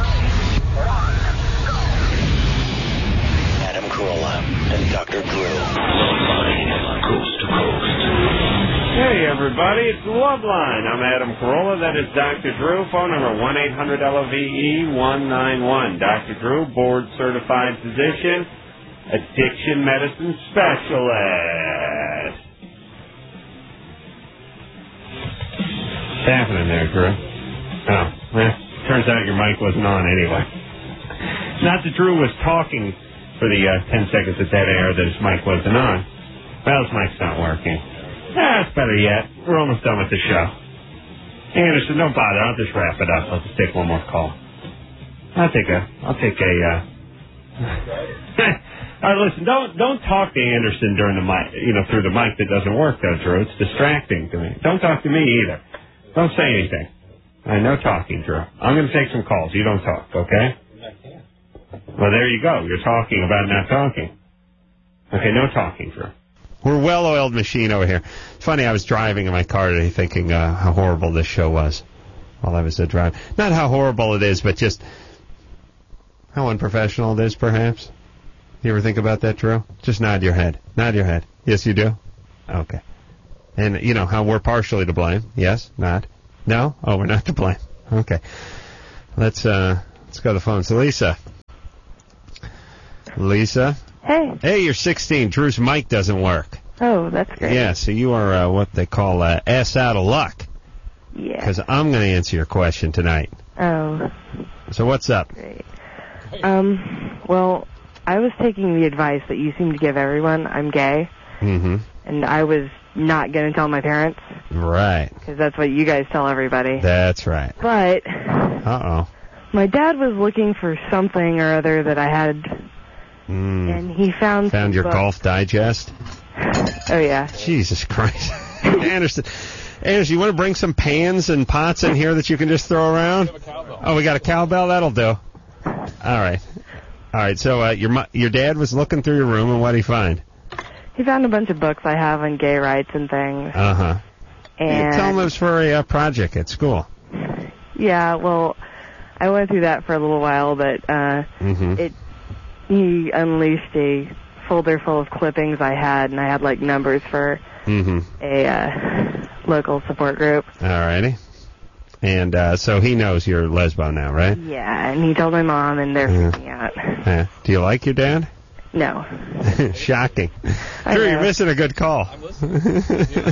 Adam Carolla and Doctor Drew. Coast to coast. Hey, everybody, it's Loveline. I'm Adam Carolla. That is Doctor Drew. Phone number one eight hundred L O V E one nine one. Doctor Drew, board-certified physician, addiction medicine specialist. What's happening there, Drew? Oh, well, turns out your mic wasn't on anyway. Not that Drew was talking for the uh, ten seconds that that air that his mic wasn't on. Well, his mic's not working. That's better yet. We're almost done with the show. Anderson, don't bother. I'll just wrap it up. I'll just take one more call. I'll take a. I'll take a. Uh... All right, listen. Don't don't talk to Anderson during the mic. You know, through the mic that doesn't work, though, Drew. It's distracting to me. Don't talk to me either. Don't say anything. All right, no talking, Drew. I'm going to take some calls. You don't talk, okay? Well, there you go. You're talking about not talking. Okay, no talking, Drew. We're a well-oiled machine over here. It's funny, I was driving in my car today thinking uh, how horrible this show was while I was uh, driving. Not how horrible it is, but just how unprofessional it is, perhaps. You ever think about that, Drew? Just nod your head. Nod your head. Yes, you do? Okay. And, you know, how we're partially to blame. Yes? Not? No? Oh, we're not to blame. Okay. Let's, uh, let's go to the phone. So, Lisa. Lisa? Hey. Hey, you're sixteen. Drew's mic doesn't work. Oh, that's great. Yeah, so you are uh, what they call uh, ass out of luck. Yeah. Because I'm going to answer your question tonight. Oh. So what's up? Great. Um, well, I was taking the advice that you seem to give everyone. I'm gay. Mm-hmm. And I was not going to tell my parents. Right. Because that's what you guys tell everybody. That's right. But Uh-oh. my dad was looking for something or other that I had, Mm. and he found Found some your books. Golf Digest? Oh, yeah. Jesus Christ. Anderson, Anderson, you want to bring some pans and pots in here that you can just throw around? Oh, we got a cowbell? That'll do. All right. All right, so uh, your mu- your dad was looking through your room, and what did he find? He found a bunch of books I have on gay rights and things. Uh-huh. And You tell him it was for a uh, project at school. yeah, well, I went through that for a little while, but uh, Mm-hmm. it he unleashed a folder full of clippings I had, and I had, like, numbers for Mm-hmm. a uh, local support group. All righty. And uh, so he knows you're lesbo now, right? Yeah, and he told my mom, and they're Yeah. freaking out. Yeah. Do you like your dad? No. Shocking. I Drew, know. you're missing a good call. I'm listening.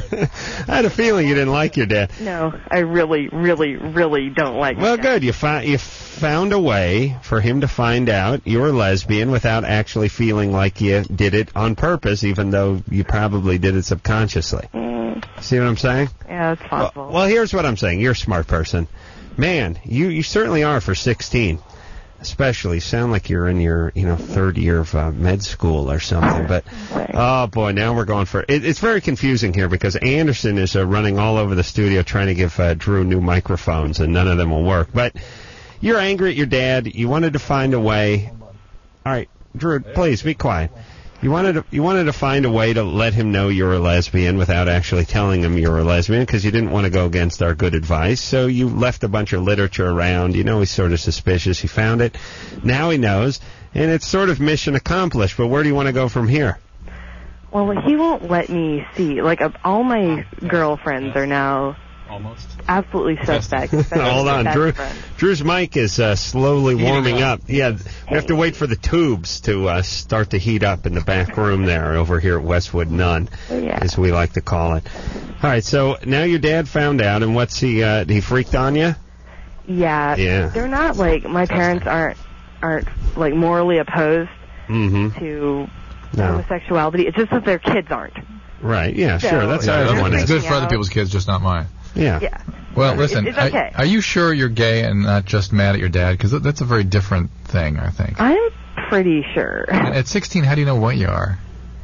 I had a feeling you didn't like your dad. No, I really, really, really don't like Well, that. good. You found you found a way for him to find out you were lesbian without actually feeling like you did it on purpose, even though you probably did it subconsciously. Mm, See what I'm saying? yeah, it's possible. Well, well, here's what I'm saying. You're a smart person. Man, you, you certainly are for sixteen. Especially, you sound like you're in your, you know, third year of uh, med school or something. But, oh, boy, now we're going for it. It's very confusing here because Anderson is uh, running all over the studio trying to give uh, Drew new microphones, and none of them will work. But you're angry at your dad. You wanted to find a way. All right, Drew, please, be quiet. You wanted to, you wanted to find a way to let him know you're a lesbian without actually telling him you're a lesbian because you didn't want to go against our good advice. So you left a bunch of literature around. You know he's sort of suspicious. He found it. Now he knows. And it's sort of mission accomplished. But where do you want to go from here? Well, he won't let me see. Like, uh, all my girlfriends are now almost absolutely suspect. especially Hold my on, best Drew. friend. Drew's mic is uh, slowly Heating warming up. up. Yeah, we have to wait for the tubes to uh, start to heat up in the back room there over here at Westwood Nunn, Yeah. as we like to call it. All right, so now your dad found out, and what's he? Uh, he freaked on you? Yeah. Yeah. They're not, like, my parents aren't, aren't like, morally opposed Mm-hmm. to No. homosexuality. It's just that their kids aren't. Right. Yeah. So, Sure. That's yeah, how they're everyone It's is. good for freaking other out. people's kids, just not mine. Yeah. Yeah. Well, It's- listen, it's okay. are, are you sure you're gay and not just mad at your dad? Because that's a very different thing, I think. I'm pretty sure. And at sixteen, how do you know what you are?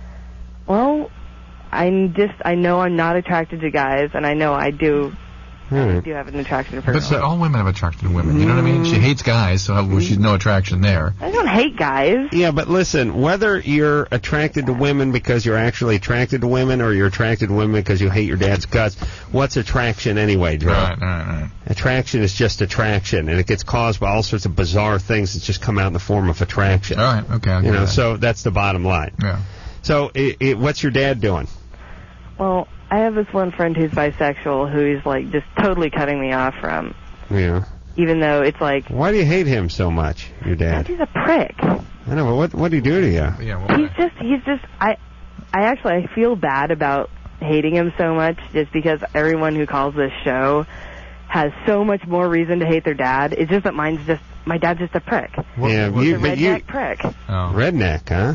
Well, I'm just, I know I'm not attracted to guys, and I know I do, All I right. do have an attraction for But girls. so all women have attraction to women. You know what I mean? She hates guys, so well, she's no attraction there. I don't hate guys. Yeah, but listen, whether you're attracted to women because you're actually attracted to women or you're attracted to women because you hate your dad's guts, what's attraction anyway, Drew? Right, right, right. Attraction is just attraction, and it gets caused by all sorts of bizarre things that just come out in the form of attraction. All right, okay, I'll You give know, that. so that's the bottom line. Yeah. So, i i what's your dad doing? Well, I have this one friend who's bisexual who's, like, just totally cutting me off from, Yeah. even though it's like, Why do you hate him so much, your dad? he's a prick. I know, but what what did he do to you? Yeah. Well, He's just, he's just, I, I actually, I feel bad about hating him so much just because everyone who calls this show has so much more reason to hate their dad. It's just that mine's just, my dad's just a prick. yeah, He's you, a but redneck you prick. oh. redneck, huh?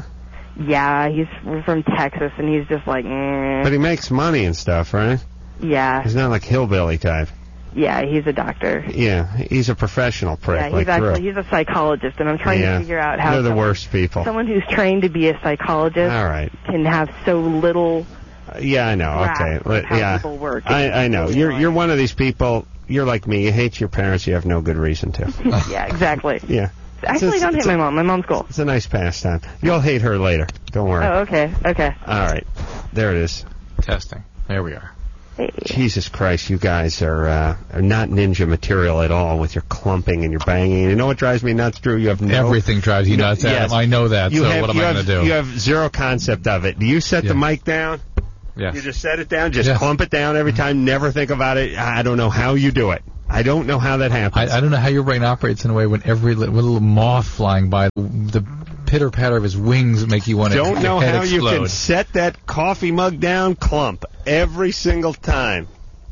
Yeah, he's from Texas, and he's just like, eh. But he makes money and stuff, right? Yeah. He's not like hillbilly type. Yeah, he's a doctor. Yeah, he's a professional prick. Yeah, he's like actually Drew. he's a psychologist, and I'm trying Yeah. to figure out how They're the someone, worst people. someone who's trained to be a psychologist All right. can have so little. Yeah, I know. grasp Okay. of Let- how yeah. people work. I, I know. You're you're one of these people. You're like me. You hate your parents. You have no good reason to. Yeah, exactly. Yeah. Actually, It's a- don't hate it's my a- mom. My mom's cool. It's a nice pastime. You'll hate her later. Don't worry. Oh, okay, okay. All right. There it is. Testing. There we are. Jesus Christ, you guys are uh, are not ninja material at all with your clumping and your banging. You know what drives me nuts, Drew? You have no... Everything drives you no- nuts, Adam. yes. I know that, You so have- what am you I have- going to do? You have zero concept of it. Do you set the mic down? Yes. You just set it down, just Yes. clump it down every time, never think about it. I don't know how you do it. I don't know how that happens. I, I don't know how your brain operates in a way when every li- little moth flying by, the pitter patter of his wings make you want to don't know head how you explode. can set that coffee mug down, clump every single time.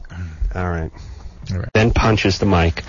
All right. All right. Then punches the mic.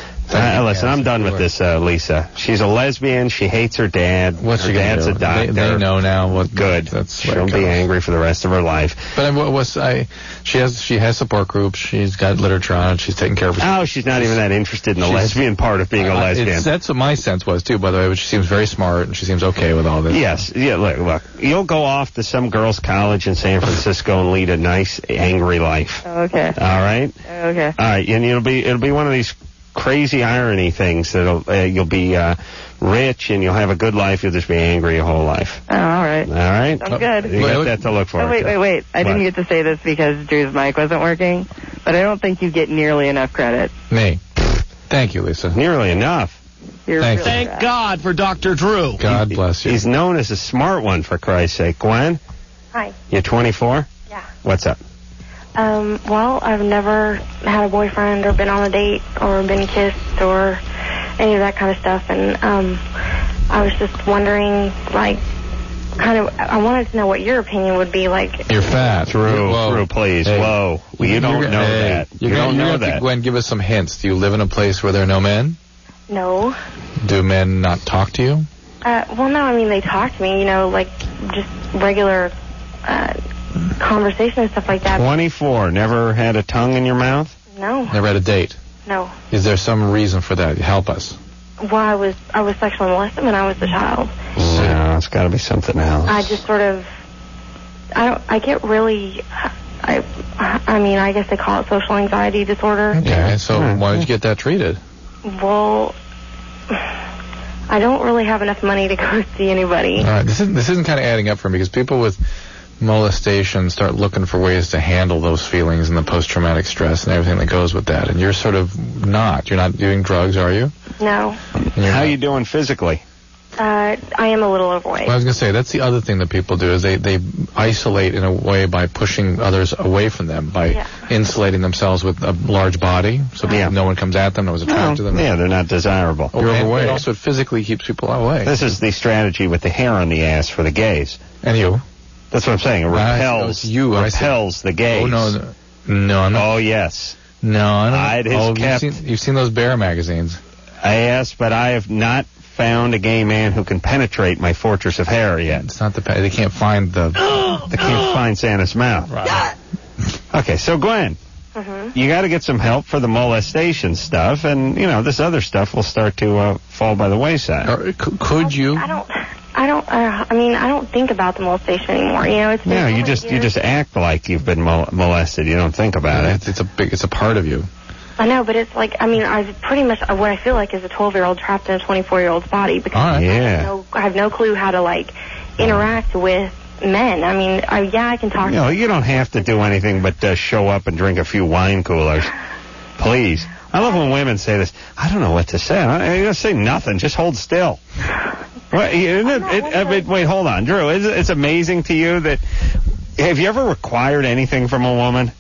Uh, listen, I'm done with this, uh, Lisa. She's a lesbian. She hates her dad. What's her she gonna dad's do? a doctor. They, they know now what. Good. That's She'll be angry for the rest of her life. But I, what was I? She has she has support groups. She's got literature on it. She's taking care of it. Oh, she's not even that interested in the She's- lesbian part of being a Uh, lesbian. it's- that's what my sense was too. By the way, but she seems very smart and she seems okay with all this. Yes. Yeah. Look, look. You'll go off to some girls' college in San Francisco and lead a nice, angry life. Okay. All right. Okay. All right. And it'll be it'll be one of these crazy irony things that'll uh, you'll be uh, rich and you'll have a good life. You'll just be angry your whole life. Oh, all right. All right. Sounds good. You got that to look Oh, forward wait, to. wait, wait. I didn't What? get to say this because Drew's mic wasn't working, but I don't think you get nearly enough credit. Me. Thank you, Lisa. Nearly enough. You're Thank really you. bad. God for Doctor Drew. God bless you. He's known as a smart one, for Christ's sake. Gwen, Hi. you're twenty-four? Yeah. What's up? Um, well, I've never had a boyfriend or been on a date or been kissed or any of that kind of stuff. And um, I was just wondering, like, kind of, I wanted to know what your opinion would be like. You're fat. Drew, Whoa. Drew, please. Hey. Whoa. Well, you You're don't gonna- know hey, that. You're You gonna, don't you're know gonna have that. to, Gwen, give us some hints. Do you live in a place where there are no men? No. Do men not talk to you? Uh, well, no, I mean, they talk to me, you know, like, just regular uh, conversation and stuff like that. twenty-four. Never had a tongue in your mouth? No. Never had a date? No. Is there some reason for that? Help us. Well, I was, I was sexually molested when I was a child. No, it's got to be something else. I just sort of, I don't, I get really, I, I mean, I guess they call it social anxiety disorder. Okay, so why did you get that treated? Well, I don't really have enough money to go see anybody. All right, this isn't, this isn't kind of adding up for me because people with molestation start looking for ways to handle those feelings and the post-traumatic stress and everything that goes with that. And you're sort of not. You're not doing drugs, are you? No. How you doing physically? Uh, I am a little overweight. Well, I was going to say, that's the other thing that people do is they, they isolate in a way by pushing others away from them, by Yeah. insulating themselves with a large body so that no one comes at them, no one's attracted to them. Yeah, they're not desirable. You're overweight. And also, it physically keeps people away. This is the strategy with the hair on the ass for the gays. And you? That's what I'm saying. It I- repels, it's you, I see. repels the gays. Oh, no. No, no I'm not. Oh, yes. No, I don't. I'd has oh, kept- you've, seen, you've seen those bear magazines. Yes, but I have not found a gay man who can penetrate my fortress of hair yet. It's not the... They can't find the... They can't find Santa's mouth. Right. Okay, so Gwen, Mm-hmm. you got to get some help for the molestation stuff, and, you know, this other stuff will start to uh, fall by the wayside. Or, c- could you... I don't, I don't, uh, I mean, I don't think about the molestation anymore. You know, it's been No, you so just many you years. just act like you've been mol- molested. You don't think about it. It's, it's a big... It's a part of you. I know, but it's like, I mean, I pretty much, what I feel like is a twelve-year-old trapped in a twenty-four-year-old's body because All right. I, Yeah. have no, I have no clue how to, like, interact with men. I mean, I, yeah, I can talk. You know, you don't have to do anything but uh, show up and drink a few wine coolers. Please. I love when women say this. I don't know what to say. I, I don't say nothing. Just hold still. Well, isn't it, it, I mean, wait, hold on, Drew. Is it, it's amazing to you that have you ever required anything from a woman?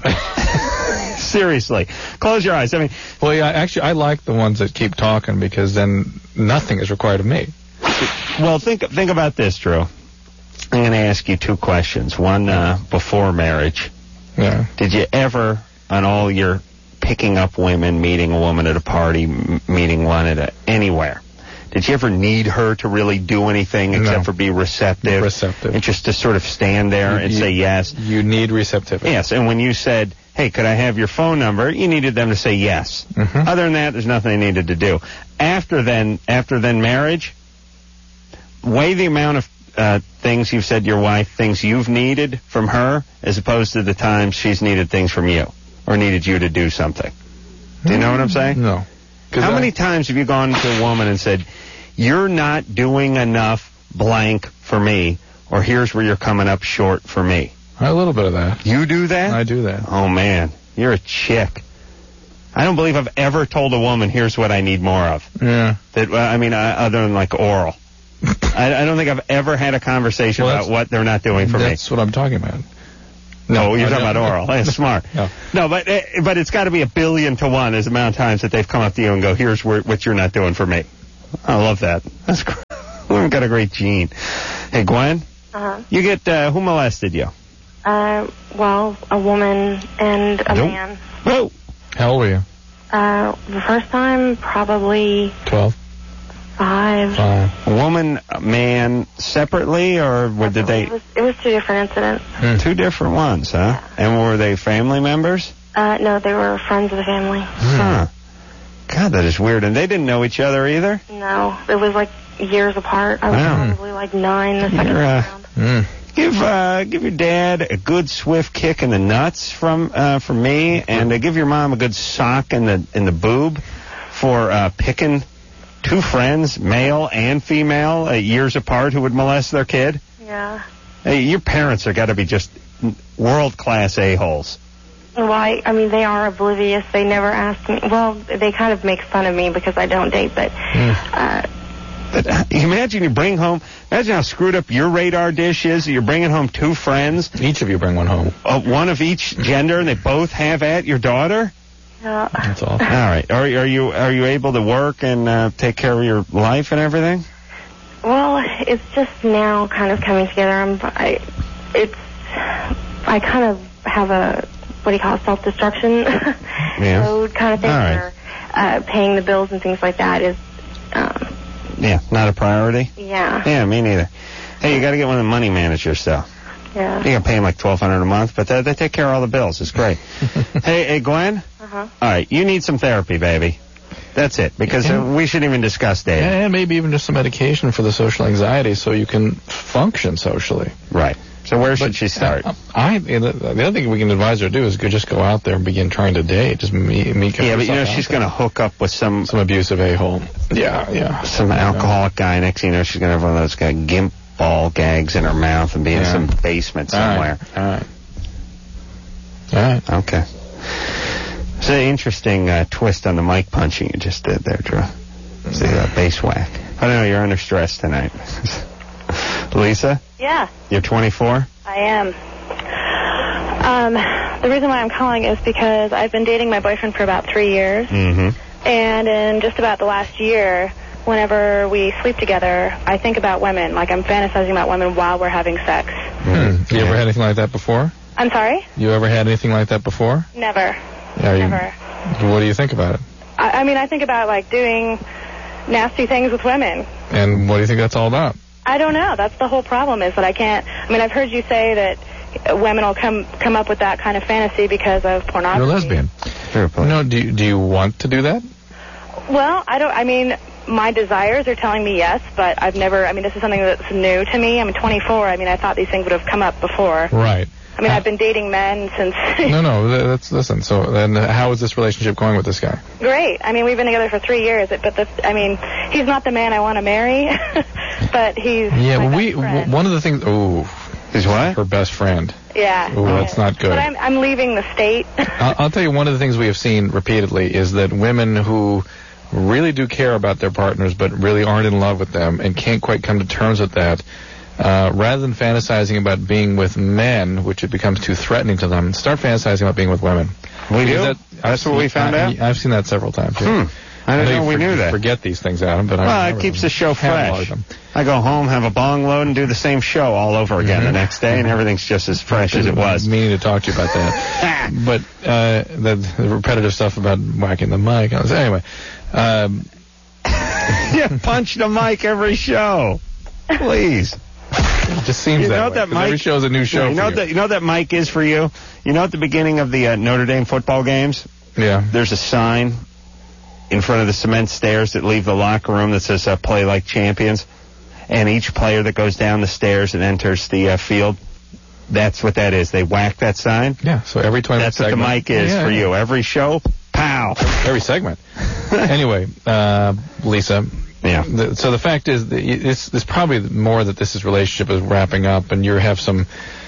Seriously, close your eyes. I mean, well, yeah. Actually, I like the ones that keep talking because then nothing is required of me. Well, think think about this, Drew. I'm going to ask you two questions. One uh, before marriage. Yeah. Did you ever, on all your picking up women, meeting a woman at a party, m- meeting one at a, anywhere, Did you ever need her to really do anything except No. for be receptive? Receptive. And just to sort of stand there and You- say yes. You need receptivity. Yes, and when you said, hey, could I have your phone number, you needed them to say yes. Mm-hmm. Other than that, there's nothing they needed to do. After then, after then marriage, weigh the amount of uh, things you've said to your wife, things you've needed from her, as opposed to the times she's needed things from you or needed you to do something. Do you know what I'm saying? No. How I- many times have you gone to a woman and said, you're not doing enough blank for me, or here's where you're coming up short for me? A little bit of that. You do that? I do that. Oh, man. You're a chick. I don't believe I've ever told a woman, here's what I need more of. Yeah. That, uh, I mean, uh, other than like oral. I, I don't think I've ever had a conversation Well, about that's- what they're not doing for me. That's what I'm talking about. No, you're I talking don't- about oral. That's smart. No. No, but uh, but it's got to be a billion to one as the amount of times that they've come up to you and go, here's where, what you're not doing for me. I love that. That's great. We've got a great gene. Hey, Gwen, Uh-huh. you get, uh, who molested you? Uh, well, a woman and a Nope. man. Whoa. How old were you? Uh, the first time, probably Twelve. five. A woman, a man, separately, or were, did they? It was, it was two different incidents. Two different ones, huh? And were they family members? Uh, no, they were friends of the family. Huh. God, that is weird. And they didn't know each other either? No, it was like years apart. I was Wow. probably like nine the second You're, uh, round. Give uh, give your dad a good swift kick in the nuts from uh, from me, and uh, give your mom a good sock in the in the boob for uh, picking two friends, male and female, uh, years apart, who would molest their kid. Yeah. Hey, your parents are got to be just world class a holes. Well, I, I mean, they are oblivious. They never ask me. Well, they kind of make fun of me because I don't date, but uh, But uh, imagine you bring home. Imagine how screwed up your radar dish is. You're bringing home two friends. Each of you bring one home. Uh, one of each gender, and they both have at your daughter. yeah. That's all. All right. Are, are you are you able to work and uh, take care of your life and everything? Well, it's just now kind of coming together. I'm, I, it's, I kind of have a, what do you call it, self-destruction Yeah. mode kind of thing, All right. where uh, paying the bills and things like that is, um, Yeah, not a priority. yeah, Yeah, me neither. Hey, you got to get one of the money managers, though. yeah. You can pay them like twelve hundred a month, but they, they take care of all the bills. It's great. hey, hey, Gwen. Uh-huh. All right, you need some therapy, baby. That's it, because uh, we shouldn't even discuss dating. And maybe even just some medication for the social anxiety so you can function socially. Right. So where should she start? Uh, I the, the other thing we can advise her to do is go, just go out there and begin trying to date. Just meet, meet Yeah, but you know she's going to hook up with some some abusive a-hole. Yeah, yeah. some alcoholic guy. Next thing you know, she's going to have one of those kind of gimp ball gags in her mouth and be in Yeah. some basement All somewhere. right. All right. All right. Okay. It's an interesting uh, twist on the mic punching you just did there, Drew. It's the uh, bass whack. I know you're under stress tonight. Lisa, Yeah, you're twenty-four? I am. Um, the reason why I'm calling is because I've been dating my boyfriend for about three years, Mm-hmm. and in just about the last year, whenever we sleep together, I think about women. Like I'm fantasizing about women while we're having sex. Hmm. You ever had anything like that before? I'm sorry? You ever had anything like that before? Never. Are you, Never. What do you think about it? I, I mean, I think about like doing nasty things with women. And what do you think that's all about? I don't know. That's the whole problem is that I can't. I mean, I've heard you say that women will come come up with that kind of fantasy because of pornography. You're a lesbian. No, do you, do you want to do that? Well, I don't. I mean, my desires are telling me yes, but I've never. I mean, this is something that's new to me. I'm twenty-four. I mean, I thought these things would have come up before. Right. I mean, I've been dating men since. No, no. th- That's listen. So then, how is this relationship going with this guy? Great. I mean, we've been together for three years, but the, I mean, he's not the man I want to marry, but he's. Yeah, my well, best we friend. w- one of the things. Ooh, is what? Her best friend. Yeah. Ooh, that's not good. But I'm I'm leaving the state. I'll, I'll tell you, one of the things we have seen repeatedly is that women who really do care about their partners but really aren't in love with them and can't quite come to terms with that, uh, rather than fantasizing about being with men, which it becomes too threatening to them, start fantasizing about being with women. We Because do? that- That's I've what we seen- found I, out? I've seen that several times. Yeah. Hmm. I didn't know you we for- knew that. Forget these things, Adam, but I Well, it remember keeps them. the show Catalog fresh. them. I go home, have a bong load, and do the same show all over again the next day, and everything's just as fresh as it was. Meaning to talk to you about that, but uh, the, the repetitive stuff about whacking the mic. Anyway, um, You punch the mic every show. Please. It just seems you that know way. What that mic, every show's a new show yeah, you, know for what that, you know what that mic is for you? You know at the beginning of the uh, Notre Dame football games? Yeah. There's a sign in front of the cement stairs that leave the locker room that says uh, play like champions. And each player that goes down the stairs and enters the uh, field, that's what that is. They whack that sign. Yeah, so every twenty That's segment, what the mic is yeah, for yeah. you. Every show, pow. Every segment. Anyway, uh, Lisa. Yeah. The, so the fact is, that it's, it's probably more that this is relationship is wrapping up, and you have some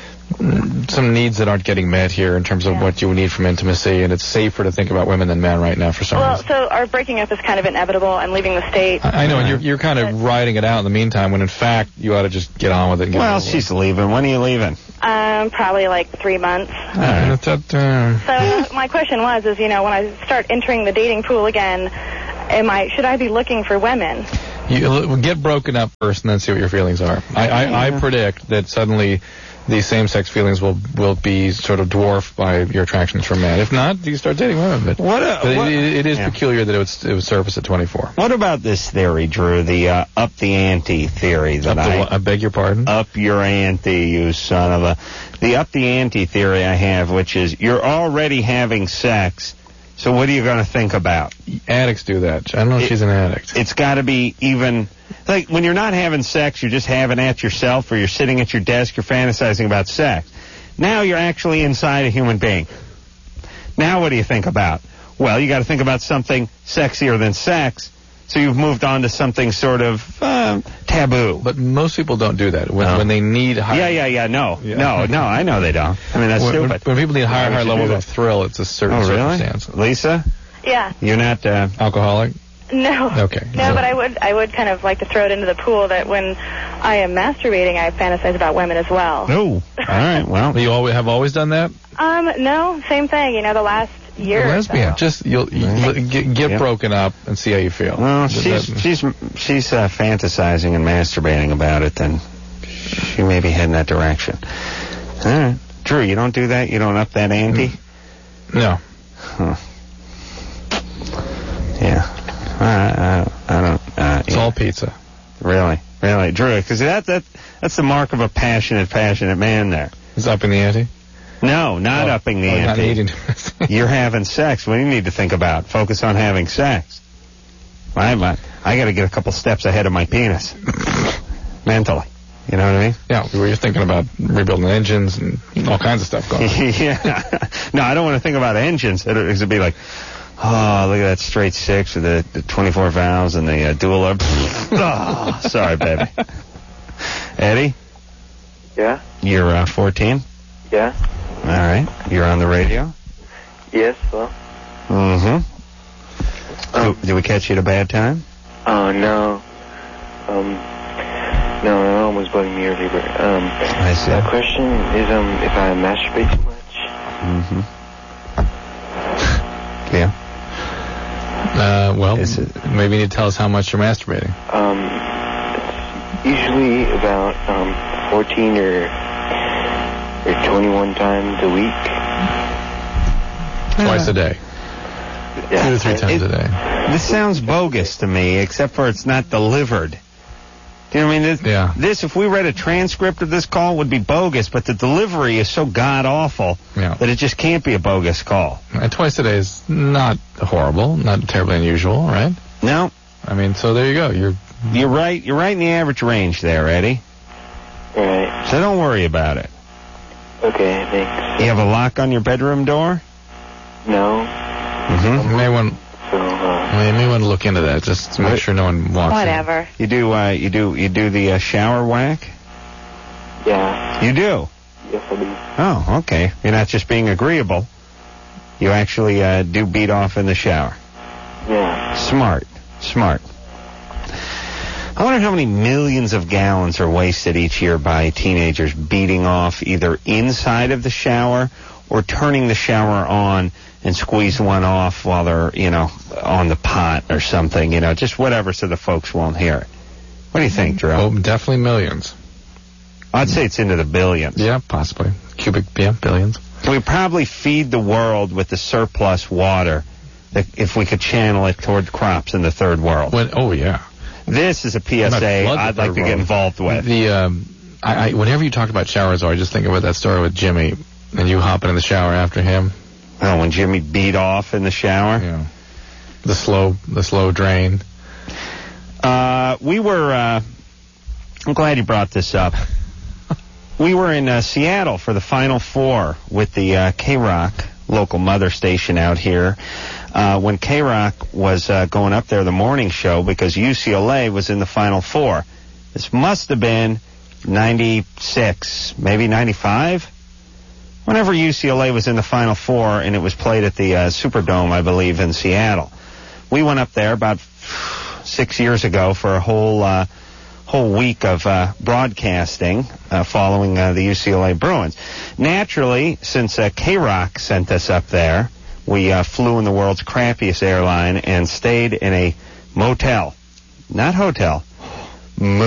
some needs that aren't getting met here in terms of Yeah. what you need from intimacy, and it's safer to think about women than men right now for some Well, reason. so our breaking up is kind of inevitable. I'm leaving the state. I know, and you're you're kind of riding it out in the meantime, when in fact you ought to just get on with it. And get Well, it over she's leaving. When are you leaving? Um, probably like three months. with. All right. That, uh, So my question was, is you know, when I start entering the dating pool again, am I should I be looking for women? You get broken up first, and then see what your feelings are. I, I, I predict that suddenly these same-sex feelings will will be sort of dwarfed by your attractions for men. If not, you start dating women. But, What a- but what- it, it is yeah. peculiar that it would, it would surface at twenty-four. What about this theory, Drew? The uh, up the ante theory that Up the I what? I beg your pardon? Up your ante, you son of a. The up the ante theory I have, which is you're already having sex, so what are you going to think about? Addicts do that. I don't know if It- she's an addict. It's got to be even. Like, when you're not having sex, you're just having at yourself, or you're sitting at your desk, you're fantasizing about sex. Now you're actually inside a human being. Now what do you think about? Well, you got to think about something sexier than sex, so you've moved on to something sort of uh, taboo. But most people don't do that. When, No. when they need higher... Yeah, yeah, yeah, no. Yeah. No, no, I know they don't. I mean, that's when, when, stupid. when people need higher, Why higher would you levels do of that? thrill, it's a certain Oh, really? circumstance. Lisa, Yeah. you're not... Uh, Alcoholic? No. Okay. No, So- but I would I would kind of like to throw it into the pool that when I am masturbating, I fantasize about women as well. no. All right, well... You always, have always done that? Um, no, same thing. You know, the last year. A or lesbian. so. Just you'll, you get, get Yep. broken up and see how you feel. Well, That- she's that- she's she's uh, fantasizing and masturbating about it. Then she may be heading that direction. All right, Drew, you don't do that. You don't up that ante. No. Huh. Yeah. I, I, I don't. Uh, It's yeah. all pizza. Really, really, Drew, because that that that's the mark of a passionate, passionate man. There. Is upping the ante? No, not Oh, upping the oh, not ante. needing to- You're having sex. What do you need to think about? Focus on having sex. I, I, I got to get a couple steps ahead of my penis. Mentally. You know what I mean? Yeah, we were thinking about rebuilding engines and all kinds of stuff going on. Yeah. No, I don't want to think about engines. It would be like, oh, look at that straight six with the, the twenty-four valves and the uh, dual. Uh, oh, sorry, baby. Eddie, Yeah? you're uh, fourteen? Yeah? All right. You're on the radio? Yes, well. Mm-hmm. did, did we catch you at a bad time? Oh, no. Um, no, my mom was bugging me earlier, but, um, I see. my question is, um, if I masturbate too much. Mm-hmm. Yeah. Uh, well, Is it- maybe you need to tell us how much you're masturbating. Um, it's usually about, um, fourteen or, or twenty-one times a week. Twice a day. Yeah. Two to three times a day. This sounds bogus to me, except for it's not delivered. Do you know what I mean? This, Yeah. this, if we read a transcript of this call, would be bogus, but the delivery is so god-awful Yeah. that it just can't be a bogus call. And twice a day is not horrible, not terribly unusual, right? No, I mean, so there you go. You're you're right. You're right in the average range there, Eddie. Right. So don't worry about it. Okay, thanks. You have a lock on your bedroom door? No. Mm-hmm. you may want So, uh, well, you may want to look into that just to make sure no one walks in. Whatever. You do. Uh, you do. You do the uh, shower whack. yeah. You do. Yes, I do. Oh, okay. You're not just being agreeable. You actually uh, do beat off in the shower. Yeah. Smart. Smart. I wonder how many millions of gallons are wasted each year by teenagers beating off either inside of the shower or turning the shower on and squeeze one off while they're, you know, on the pot or something, you know, just whatever so the folks won't hear it. What do you think, Drew? Oh, definitely millions. I'd say it's into the billions. Yeah, possibly. Cubic, yeah, billions. We probably feed the world with the surplus water that if we could channel it toward crops in the third world. When, oh, yeah. This is a P S A I'd like to get involved with. The um, I, I, whenever you talk about showers, I just think about that story with Jimmy, and you hopping in the shower after him. Oh, when Jimmy beat off in the shower? Yeah. The slow, the slow drain. Uh, we were, uh, I'm glad you brought this up. We were in uh, Seattle for the Final Four with the uh, K-Rock local mother station out here. Uh, when K-Rock was uh, going up there, the morning show, because U C L A was in the Final Four. This must have been ninety-six, maybe ninety-five? Whenever U C L A was in the Final Four, and it was played at the uh, Superdome, I believe, in Seattle. We went up there about six years ago for a whole uh, whole week of uh, broadcasting uh, following uh, the U C L A Bruins. Naturally, since uh, K-Rock sent us up there, we uh, flew in the world's crappiest airline and stayed in a motel. Not hotel. Motel.